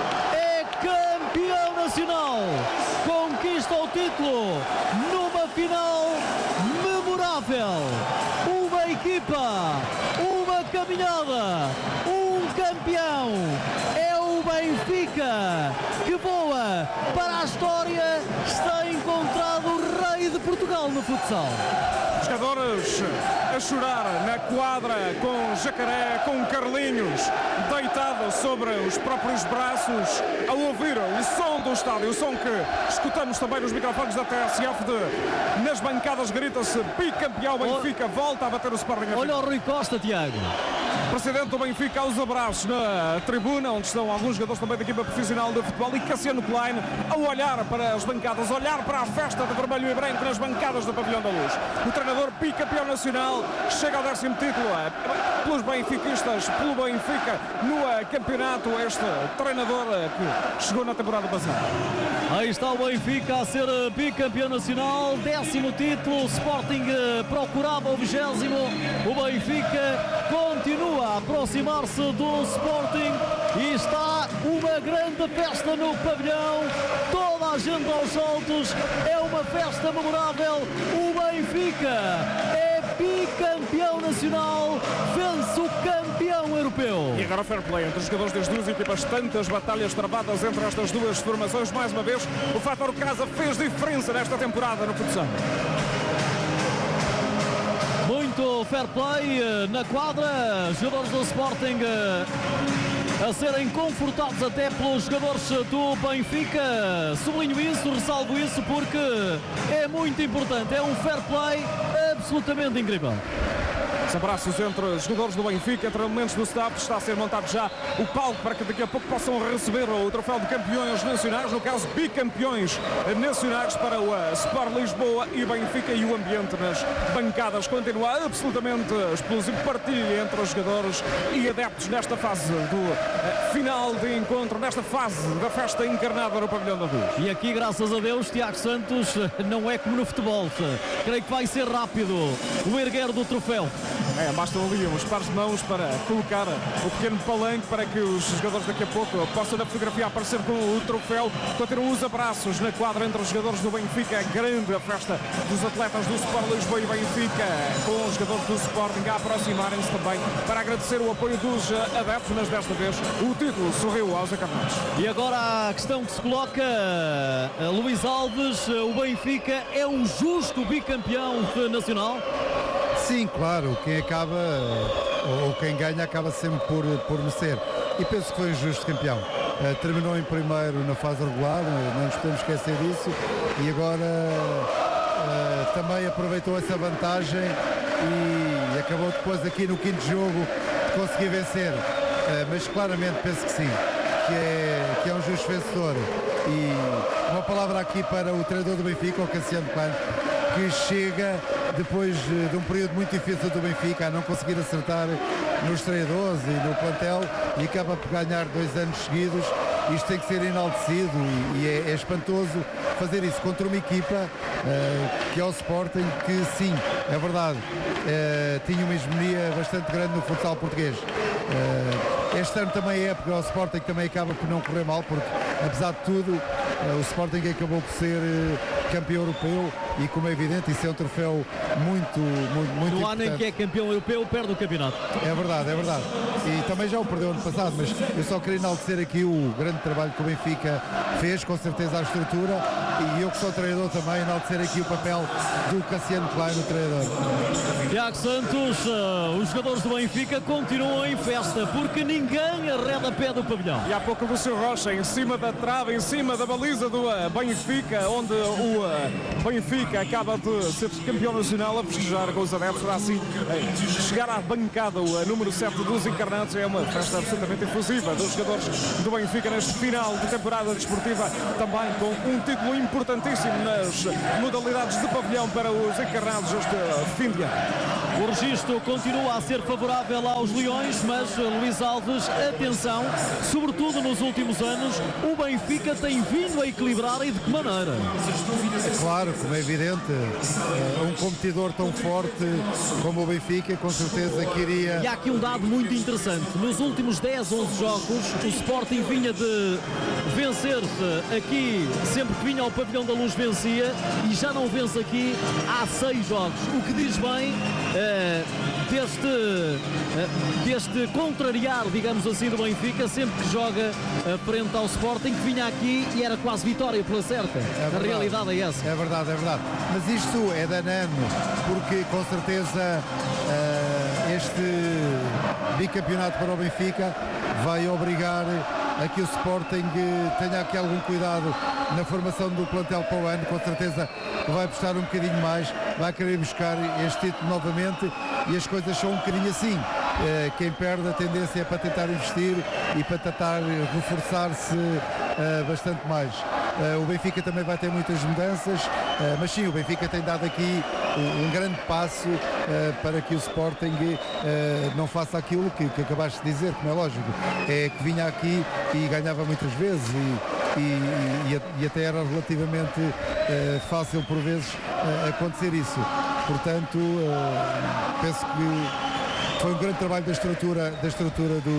é campeão nacional, conquista o título numa final memorável. Uma equipa, uma caminhada, um campeão. É o Benfica que voa para a história. Está encontrado o rei de Portugal no futsal. Jogadores a chorar na quadra com Jacaré, com Carlinhos deitado sobre os próprios braços, a ouvir o som do estádio, o som que escutamos também nos microfones da T S F. De, nas bancadas grita-se bicampeão Benfica, volta a bater o Sporting. Olha o Rui Costa, Tiago. Presidente do Benfica aos abraços na tribuna, onde estão alguns jogadores também da equipa profissional de futebol, e Cassiano Klein a olhar para as bancadas, a olhar para a festa de vermelho e branco nas bancadas do Pavilhão da Luz. O treinador bicampeão nacional chega ao décimo título pelos benfiquistas, pelo Benfica no campeonato. Este treinador que chegou na temporada passada. Aí está o Benfica a ser bicampeão nacional, décimo título. O Sporting procurava o vigésimo. O Benfica continua a aproximar-se do Sporting e está uma grande festa no pavilhão. Toda a gente aos saltos, é uma festa memorável. O Benfica é bicampeão nacional, vence o campeão europeu. E agora fair play entre os jogadores das duas equipas, tantas batalhas travadas entre estas duas formações. Mais uma vez, o fator casa fez diferença nesta temporada no futsal. Muito fair play na quadra, jogadores do Sporting a serem confortados até pelos jogadores do Benfica. Sublinho isso, ressalvo isso porque é muito importante, é um fair play absolutamente incrível. Os abraços entre os jogadores do Benfica, entre elementos do staff. Está a ser montado já o palco para que daqui a pouco possam receber o troféu de campeões nacionais, no caso bicampeões nacionais para o Sport Lisboa e Benfica, e o ambiente nas bancadas continua absolutamente explosivo. Partilha entre os jogadores e adeptos nesta fase do final de encontro, nesta fase da festa encarnada no Pavilhão da Luz. E aqui, graças a Deus, Tiago Santos, não é como no futebol. Creio que vai ser rápido o erguer do troféu. É, bastam ali uns pares de mãos para colocar o pequeno palanque para que os jogadores daqui a pouco possam na fotografia aparecer com o troféu. Continuam os abraços na quadra entre os jogadores do Benfica. Grande a festa dos atletas do Sport Lisboa e Benfica, com os jogadores do Sporting a aproximarem-se também para agradecer o apoio dos adeptos, mas desta vez o título sorriu aos encarnados. E agora a questão que se coloca, Luís Alves, o Benfica é um justo bicampeão nacional? Sim, claro, quem acaba, ou quem ganha, acaba sempre por, por merecer. E penso que foi um justo campeão. Uh, terminou em primeiro na fase regular, não nos podemos esquecer disso, e agora uh, também aproveitou essa vantagem e acabou depois aqui no quinto jogo de conseguir vencer. Uh, mas claramente penso que sim, que é, que é um justo vencedor. E uma palavra aqui para o treinador do Benfica, o Cassiano Klein, que chega depois de um período muito difícil do Benfica a não conseguir acertar nos treinadores e no plantel, e acaba por ganhar dois anos seguidos. Isto tem que ser enaltecido e, e é, é espantoso fazer isso contra uma equipa uh, que é o Sporting, que sim, é verdade, uh, tinha uma hegemonia bastante grande no futsal português. Uh, este ano também é porque o Sporting também acaba por não correr mal, porque apesar de tudo uh, o Sporting acabou por ser uh, campeão europeu, e como é evidente isso é um troféu muito, muito, muito no importante. ano em que é campeão europeu perde o campeonato. É verdade, é verdade. E também já o perdeu ano passado, mas eu só queria enaltecer aqui o grande trabalho que o Benfica fez, com certeza a estrutura, e eu que sou treinador também enaltecer aqui o papel do Cassiano Klein, o treinador. Tiago Santos, uh, os jogadores do Benfica continuam em festa porque ninguém arreda pé do pavilhão. E há pouco o Lúcio Rocha em cima da trave, em cima da baliza do uh, Benfica, onde o uh, Benfica acaba de ser campeão nacional, a festejar com os adeptos. Será assim, uh, chegar à bancada o uh, número sete dos encarnados. É uma festa absolutamente efusiva dos jogadores do Benfica neste final de temporada desportiva, também com um título importantíssimo nas modalidades de pavilhão para os encarnados este uh, fim de ano. O registro continua a ser favorável aos Leões, mas Luís Alves, atenção, sobretudo nos últimos anos, o Benfica tem vindo a equilibrar, e de que maneira? Claro, como é evidente, um competidor tão forte como o Benfica, com certeza que iria... E há aqui um dado muito interessante. Nos últimos dez, onze jogos, o Sporting vinha de vencer-se aqui, sempre que vinha ao Pavilhão da Luz vencia, e já não vence aqui há seis jogos, o que diz bem uh, deste, uh, deste contrariar, digamos assim, do Benfica, sempre que joga uh, frente ao Sporting, que vinha aqui e era quase vitória pela certa. É a realidade é essa. É verdade, é verdade. Mas isto é danado, porque com certeza uh, este bicampeonato para o Benfica vai obrigar a que o Sporting tenha aqui algum cuidado na formação do plantel para o ano. Com certeza que vai apostar um bocadinho mais, vai querer buscar este título novamente, e as coisas são um bocadinho assim. Quem perde, a tendência é para tentar investir e para tentar reforçar-se bastante mais. O Benfica também vai ter muitas mudanças, mas sim, o Benfica tem dado aqui um grande passo para que o Sporting não faça aquilo que, que acabaste de dizer, como é lógico, é que vinha aqui e ganhava muitas vezes, e, e, e até era relativamente fácil por vezes acontecer isso. Portanto, penso que foi um grande trabalho da estrutura, da estrutura do,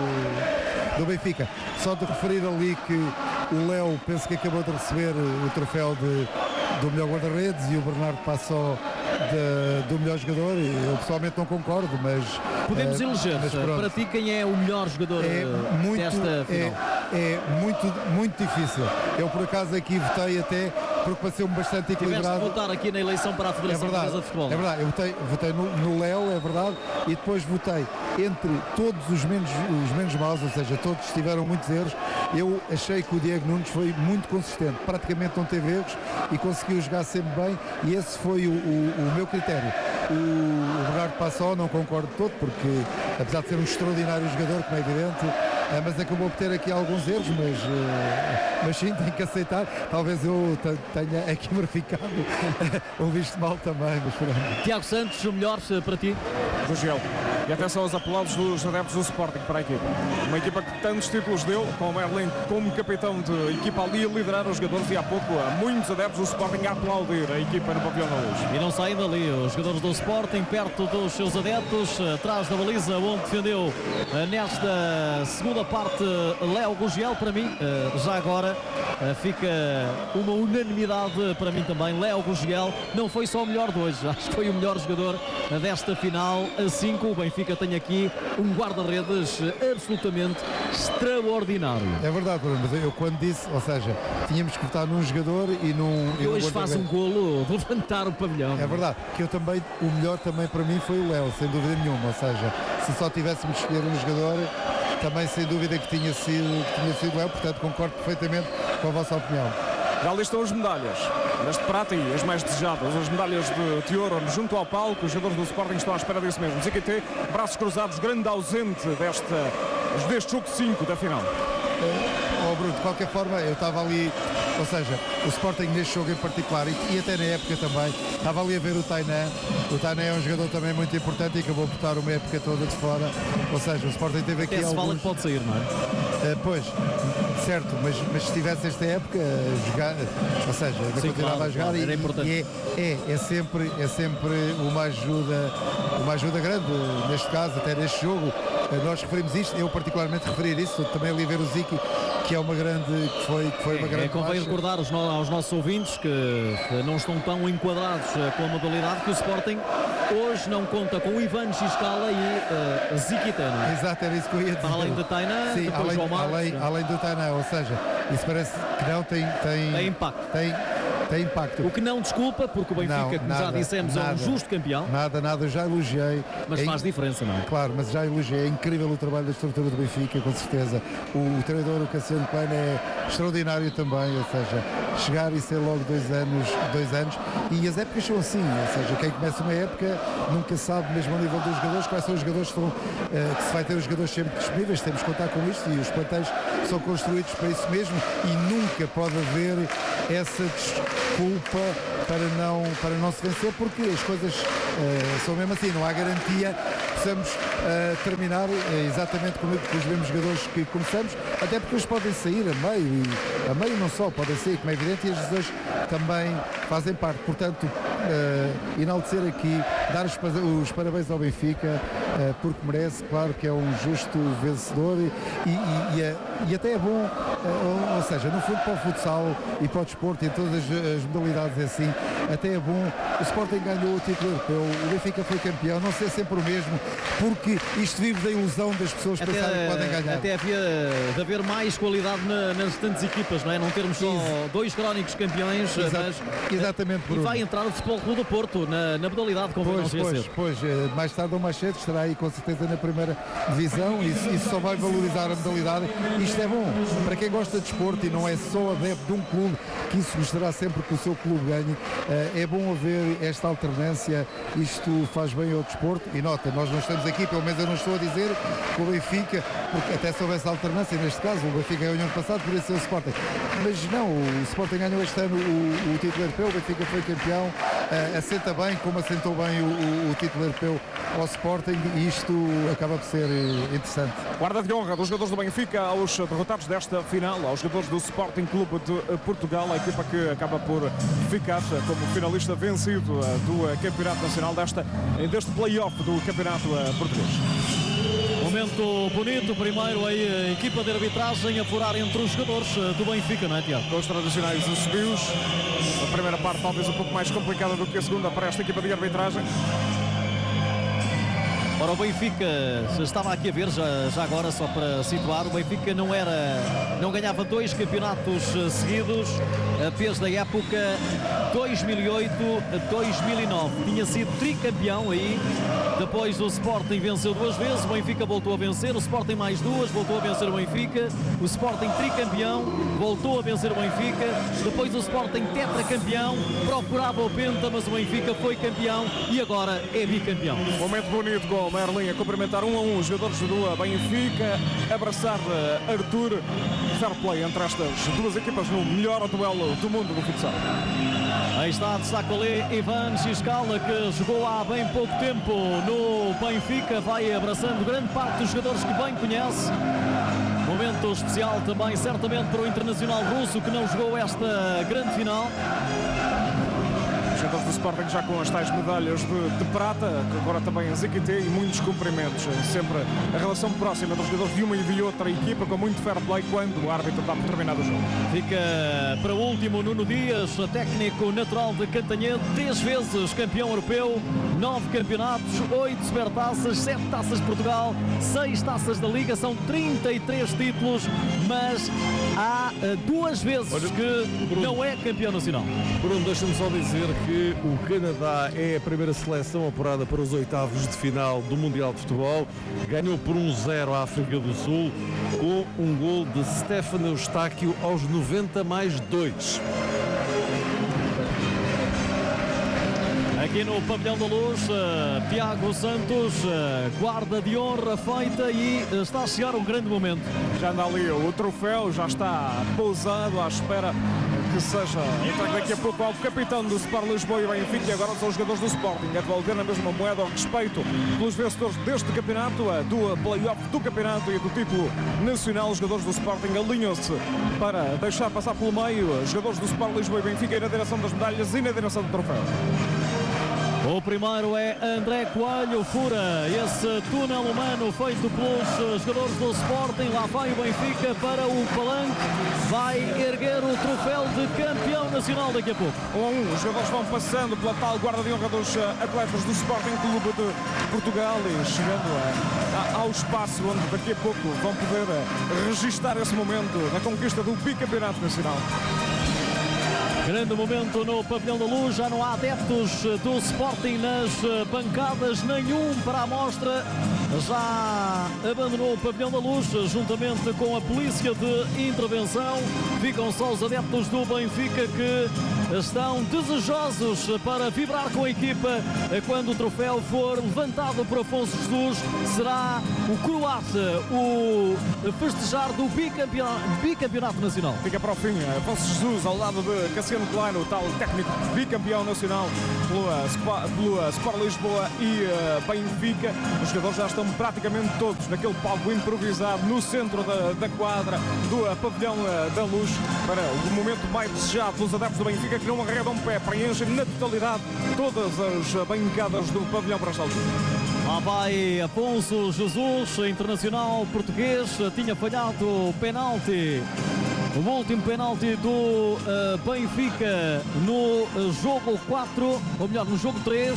do, do Benfica. Só de referir ali que o Léo, penso que acabou de receber o troféu de, do melhor guarda-redes, e o Bernardo Passó de, do melhor jogador, eu pessoalmente não concordo, mas... Podemos uh, eleger, mas para ti, quem é o melhor jogador é muito, desta final? É, é muito, muito difícil. Eu, por acaso, aqui votei até, porque pareceu-me bastante equilibrado. Tiveste de votar aqui na eleição para a Federação é verdade, Portuguesa de Futebol. É verdade, eu votei, votei no, no Léo, é verdade, e depois votei entre todos os menos, os menos maus, ou seja, todos tiveram muitos erros. Eu achei que o Diego Nunes foi muito consistente, praticamente não teve erros e conseguiu jogar sempre bem, e esse foi o, o, o meu critério. O, o Bernardo Passó não concordo todo, porque apesar de ser um extraordinário jogador, como é evidente, é, mas acabou por ter aqui alguns erros, mas, uh, mas sim, tem que aceitar. Talvez eu tenha aqui verificado o visto mal também, mas pronto. Tiago Santos, o melhor para ti? Gugel. E atenção aos aplausos dos adeptos do Sporting para a equipa. Uma equipa que tantos títulos deu, com o Merlin como capitão de equipa ali a liderar os jogadores, e há pouco há muitos adeptos do Sporting a aplaudir a equipa no pavilhão da Luz. E não saem dali os jogadores do Sporting, perto dos seus adeptos, atrás da baliza onde defendeu nesta segunda parte Léo Gugel. Para mim, já agora fica uma unanimidade para mim também. Léo Gugel não foi só o melhor de hoje, acho que foi o melhor jogador desta final. Assim como o Benfica tem aqui um guarda-redes absolutamente extraordinário. É verdade, mas eu quando disse, ou seja, tínhamos que votar num jogador e num... E hoje faz um golo de levantar o pavilhão. É verdade, que eu também, o melhor também para mim foi o Léo, sem dúvida nenhuma, ou seja, se só tivéssemos de escolher um jogador, também sem dúvida que tinha sido, que tinha sido Léo, portanto concordo perfeitamente com a vossa opinião. Já ali estão as medalhas, as de prata e as mais desejadas, as medalhas de, de ouro junto ao palco. Os jogadores do Sporting estão à espera disso mesmo. Ziquité, braços cruzados, grande ausente desta, deste jogo cinco da final. Oh, Bruno, de qualquer forma, eu estava ali, ou seja, o Sporting neste jogo em particular, e, e até na época também, estava ali a ver o Tainan. O Tainan é um jogador também muito importante e acabou por estar uma época toda de fora. Ou seja, o Sporting teve aqui até se alguns... fala que pode sair, não é? Uh, pois, certo, mas, mas se tivesse esta época a jogar, ou seja, ainda Sim, continuava claro, a jogar, claro, era e, importante. e é, é, é, sempre, é sempre uma ajuda, uma ajuda grande, neste caso, até neste jogo. Uh, nós referimos isto, eu particularmente referir isso, também ali ver o Ziki, que é uma grande, que foi, que foi uma grande é, convém baixa. recordar aos, no, aos nossos ouvintes que, que não estão tão enquadrados uh, com a modalidade, que o Sporting hoje não conta com o Ivan Giscala e uh, Ziquité, não é? Exato, era isso que eu ia dizer. Para além de Tainan, sim, depois além, João Marcos. além, além do Tainan, ou seja, isso parece que não tem... Tem, tem impacto. Tem, tem impacto. O que não desculpa, porque o Benfica, não, como nada, já dissemos, nada, é um justo campeão. Nada, nada, já elogiei. Mas é faz in... diferença, não é? Claro, mas já elogiei. É incrível o trabalho da estrutura do Benfica, com certeza. O, o treinador, o Cassiano Klein, é extraordinário também, ou seja, chegar e ser logo dois anos, dois anos. E as épocas são assim, ou seja, quem começa uma época nunca sabe, mesmo ao nível dos jogadores, quais são os jogadores que, estão, uh, que se vai ter os jogadores sempre disponíveis. Temos que contar com isto, e os plantéis são construídos para isso mesmo, e nunca pode haver essa desculpa para não, para não se vencer, porque as coisas uh, são mesmo assim, não há garantia que possamos uh, terminar uh, exatamente com, com os mesmos jogadores que começamos, até porque eles podem sair a meio, e a meio não só, podem sair, como é evidente, e as lesões também fazem parte. Portanto, uh, enaltecer aqui, dar os, os parabéns ao Benfica, uh, porque merece, claro que é um justo vencedor, e, e, e, é, e até é bom, uh, ou, ou seja, no fundo para o futsal e para o desporto e em todas as, as modalidades é assim, até é bom. O Sporting ganhou o título europeu, o Benfica foi campeão, não ser sempre o mesmo, porque isto vive da ilusão das pessoas até, pensarem que podem ganhar. Até havia de haver mais qualidade na, nas restantes equipas, não é? Não termos só Ex dois crónicos campeões, Exato, mas, exatamente, Bruno. E vai entrar o Futebol Clube do Porto na, na modalidade, como pois, não pois, pois, mais tarde ou mais cedo estará aí com certeza na primeira divisão, e isso, isso só vai valorizar a modalidade. Isto é bom para quem gosta de desporto e não é só adepto de um clube, que isso gostará sempre que o seu clube ganhe. É bom haver esta alternância, isto faz bem ao desporto. E nota, nós não estamos aqui, pelo menos eu não estou a dizer que o Benfica, porque até se houvesse alternância neste caso, o Benfica ganhou ano passado, por isso é o Sporting, mas não, o Sporting ganhou este ano o, o título europeu, o Benfica foi campeão, uh, assenta bem como assentou bem o, o, o título europeu ao Sporting, e isto acaba por ser interessante. Guarda de honra dos jogadores do Benfica aos derrotados desta final, aos jogadores do Sporting Clube de Portugal, a equipa que acaba por ficar como finalista vencido do Campeonato Nacional desta, deste play-off do Campeonato Português. Momento momento bonito, primeiro a equipa de arbitragem a furar entre os jogadores do Benfica, não é, Tiago? Com os tradicionais assobios. A primeira parte talvez um pouco mais complicada do que a segunda para esta equipa de arbitragem. Ora, o Benfica, estava aqui a ver já, já agora, só para situar, o Benfica não era, não ganhava dois campeonatos seguidos desde a época dois mil e oito a dois mil e nove. Tinha sido tricampeão aí, depois o Sporting venceu duas vezes, o Benfica voltou a vencer, o Sporting mais duas, voltou a vencer o Benfica, o Sporting tricampeão, voltou a vencer o Benfica, depois o Sporting tetracampeão, procurava o penta, mas o Benfica foi campeão e agora é bicampeão. Momento bonito com o Merlin a cumprimentar um a um os jogadores do Benfica, abraçar Arthur. Fair play entre estas duas equipas no melhor duelo do mundo do futsal. Aí está, destaca ali Ivan Giscala, que jogou há bem pouco tempo no Benfica, vai abraçando grande parte dos jogadores que bem conhece. Momento especial também, certamente, para o Internacional Russo, que não jogou esta grande final. Os jogadores do Sporting já com as tais medalhas de, de prata, agora também as E Q T e muitos cumprimentos. Sempre a relação próxima dos jogadores de uma e de outra equipa, com muito fair play quando o árbitro dá por terminado o jogo. Fica para o último Nuno Dias, técnico natural de Cantanhede, dez vezes campeão europeu, nove campeonatos, oito supertaças, sete taças de Portugal, seis taças da Liga, são trinta e três títulos, mas há duas vezes Olha, que Bruno, não é campeão nacional. Bruno, deixa-me só dizer que o Canadá é a primeira seleção apurada para os oitavos de final do Mundial de Futebol. Ganhou por um zero a África do Sul com um gol de Stefano Eustáquio aos noventa mais dois. Aqui no Pavilhão da Luz, uh, Tiago Santos, uh, guarda de honra feita e uh, está a chegar um grande momento. Já anda ali o troféu, já está pousado à espera que seja entregue daqui a pouco ao capitão do Sport Lisboa e Benfica, e agora são os jogadores do Sporting a devolver na mesma moeda ao respeito pelos vencedores deste campeonato, a do play-off do campeonato e do título nacional. Os jogadores do Sporting alinham-se para deixar passar pelo meio os jogadores do Sport Lisboa e Benfica, e na direção das medalhas e na direção do troféu. O primeiro é André Coelho, fura esse túnel humano feito pelos jogadores do Sporting. Lá vai o Benfica para o palanque, vai erguer o troféu de campeão nacional daqui a pouco. Um a um, os jogadores vão passando pela tal guarda de honra dos atletas do Sporting Clube de Portugal e chegando a, a, ao espaço onde daqui a pouco vão poder registar esse momento da conquista do bicampeonato nacional. Grande momento no Pavilhão da Luz, já não há adeptos do Sporting nas bancadas, nenhum para a mostra. Já abandonou o Pavilhão da Luz juntamente com a polícia de intervenção. Ficam só os adeptos do Benfica que estão desejosos para vibrar com a equipa quando o troféu for levantado por Afonso Jesus. Será o croata o festejar do bicampeonato, bicampeonato nacional. Fica para o fim Afonso Jesus ao lado de Cassiano Klein, o tal técnico bicampeão nacional pela, pela Sport Lisboa e uh, Benfica. Os jogadores já estão praticamente todos naquele palco improvisado no centro da, da quadra do uh, Pavilhão uh, da Luz para o momento mais desejado pelos adeptos do Benfica, que não arredam pé, preenchem na totalidade todas as bancadas do Pavilhão para esta altura. Lá vai Afonso Jesus, internacional português, tinha falhado o penalti, o último penalti do uh, Benfica no uh, jogo quatro, ou melhor, no jogo três.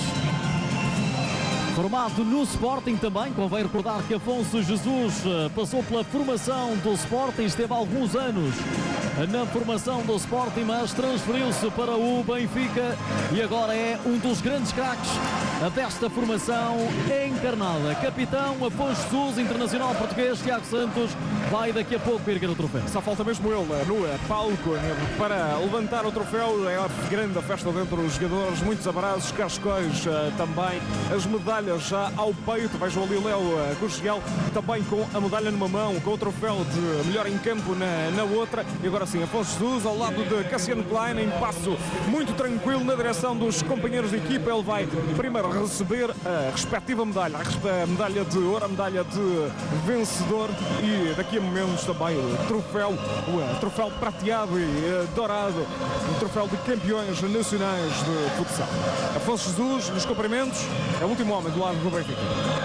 Formado no Sporting também, convém recordar que Afonso Jesus passou pela formação do Sporting, esteve há alguns anos na formação do Sporting, mas transferiu-se para o Benfica e agora é um dos grandes craques desta formação encarnada. Capitão Afonso Jesus, internacional português. Tiago Santos vai daqui a pouco erguer o troféu. Só falta mesmo ele no palco para levantar o troféu. É grande a festa dentro dos jogadores, muitos abraços, cascóis também, as medalhas já ao peito. Vejam ali o Léo Gurgel também com a medalha numa mão, com o troféu de melhor em campo na, na outra. E agora sim, Afonso Jesus ao lado de Cassiano Klein, em passo muito tranquilo na direção dos companheiros de equipa. Ele vai primeiro receber a respectiva medalha, a medalha de ouro, a medalha de vencedor, e daqui a momentos também o troféu, o troféu prateado e dourado, o troféu de campeões nacionais de futsal. Afonso Jesus, nos cumprimentos, é o último homem do lado do Benfica.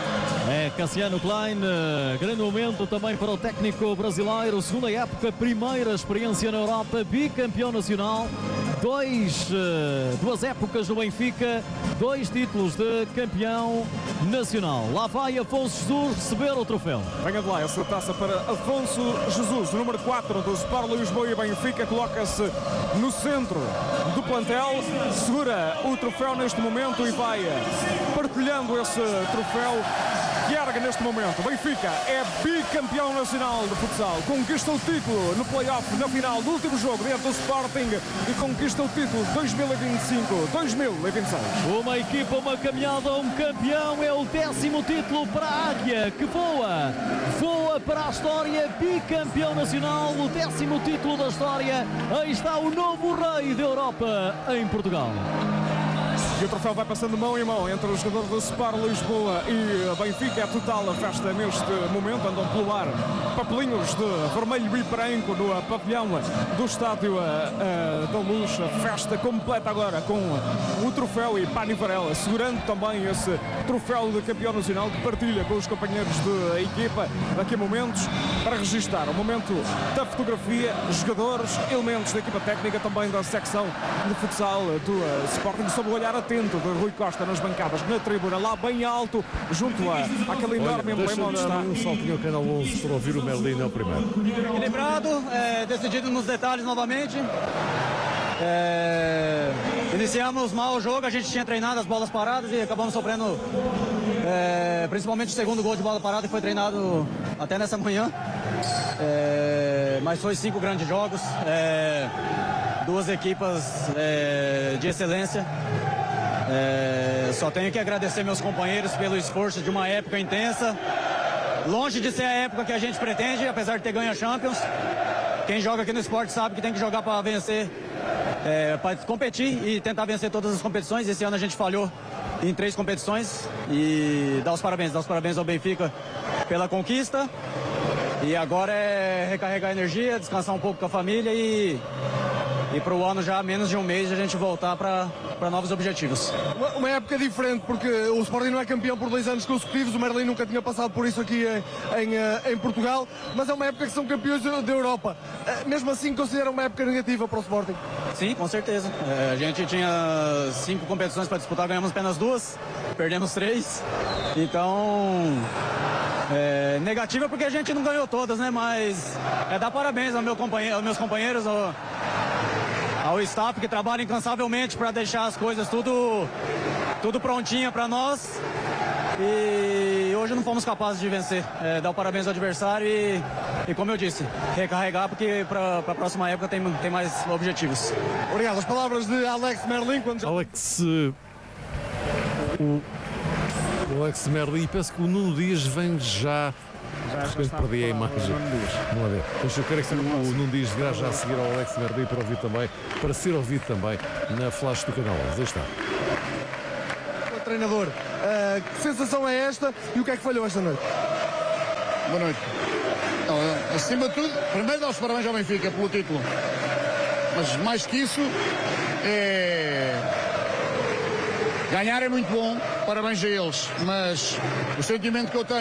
É Cassiano Klein, grande momento também para o técnico brasileiro, segunda época, primeira experiência na Europa, bicampeão nacional, dois, duas épocas no Benfica, dois títulos de campeão nacional. Lá vai Afonso Jesus receber o troféu. Venha de lá essa taça para Afonso Jesus, número quatro do Sport Lisboa e Benfica, coloca-se no centro do plantel, segura o troféu neste momento e vai partilhando esse troféu que ergue neste momento. Benfica é bicampeão nacional de futsal, conquista o título no play-off na final do último jogo dentro do Sporting e conquista o título dois mil e vinte e cinco dois mil e vinte e seis. Uma equipa, uma caminhada, um campeão, é o décimo título para a Águia, que voa, voa para a história, bicampeão nacional, o décimo título da história. Aí está o novo rei da Europa em Portugal. E o troféu vai passando mão em mão entre os jogadores do Sport Lisboa e Benfica. É total a festa neste momento. Andam pelo ar papelinhos de vermelho e branco no pavilhão do Estádio da Luz. A festa completa agora com o troféu e Pani Varela segurando também esse troféu de campeão nacional que partilha com os companheiros da equipa. Daqui a momentos para registar o momento da fotografia, jogadores, elementos da equipa técnica, também da secção de futsal do Sporting, sob o olhar atento de Rui Costa nas bancadas, na tribuna, lá bem alto, junto a aquele enorme emblema onde está. Um saltinho ao Canal onze para ouvir o Merlin, é o primeiro. Equilibrado, é, decidido nos detalhes novamente. É, iniciamos mal o jogo, a gente tinha treinado as bolas paradas e acabamos sofrendo é, principalmente o segundo gol de bola parada, que foi treinado até nessa manhã. É, mas foi cinco grandes jogos, é, duas equipas é, de excelência. É, só tenho que agradecer meus companheiros pelo esforço de uma época intensa, longe de ser a época que a gente pretende, apesar de ter ganho a Champions. Quem joga aqui no esporte sabe que tem que jogar para vencer, é, para competir e tentar vencer todas as competições. Esse ano a gente falhou em três competições e dar os parabéns, dar os parabéns ao Benfica pela conquista. E agora é recarregar a energia, descansar um pouco com a família e, e para o ano já menos de um mês a gente voltar para para novos objetivos. Uma, uma época diferente, porque o Sporting não é campeão por dois anos consecutivos, o Merlin nunca tinha passado por isso aqui em, em, em Portugal, mas é uma época que são campeões da Europa. Mesmo assim, considera uma época negativa para o Sporting? Sim, com certeza. É, a gente tinha cinco competições para disputar, ganhamos apenas duas, perdemos três. Então, é, negativa porque a gente não ganhou todas, né? Mas é dar parabéns ao meu companheiro, aos meus companheiros, ao, ao staff que trabalha incansavelmente para deixar as coisas tudo, tudo prontinha para nós. E hoje não fomos capazes de vencer. É, dar o parabéns ao adversário e, e como eu disse, recarregar porque para a próxima época tem, tem mais objetivos. Obrigado. As palavras de Alex Merlin. Quando... Alex, uh, o, o Alex Merlin, penso que o Nuno Dias vem já. De repente perdi a imagem. Não a ver. Mas eu quero que o Nuno Dias virá já a seguir ao Alex Merlin para ouvir também, para ser ouvido também na flash do Canal onze. Aí está. O treinador, uh, que sensação é esta e o que é que falhou esta noite? Boa noite. Então, acima de tudo, primeiro dar os parabéns ao Benfica pelo título. Mas mais que isso, é... ganhar é muito bom, parabéns a eles. Mas o sentimento que eu tenho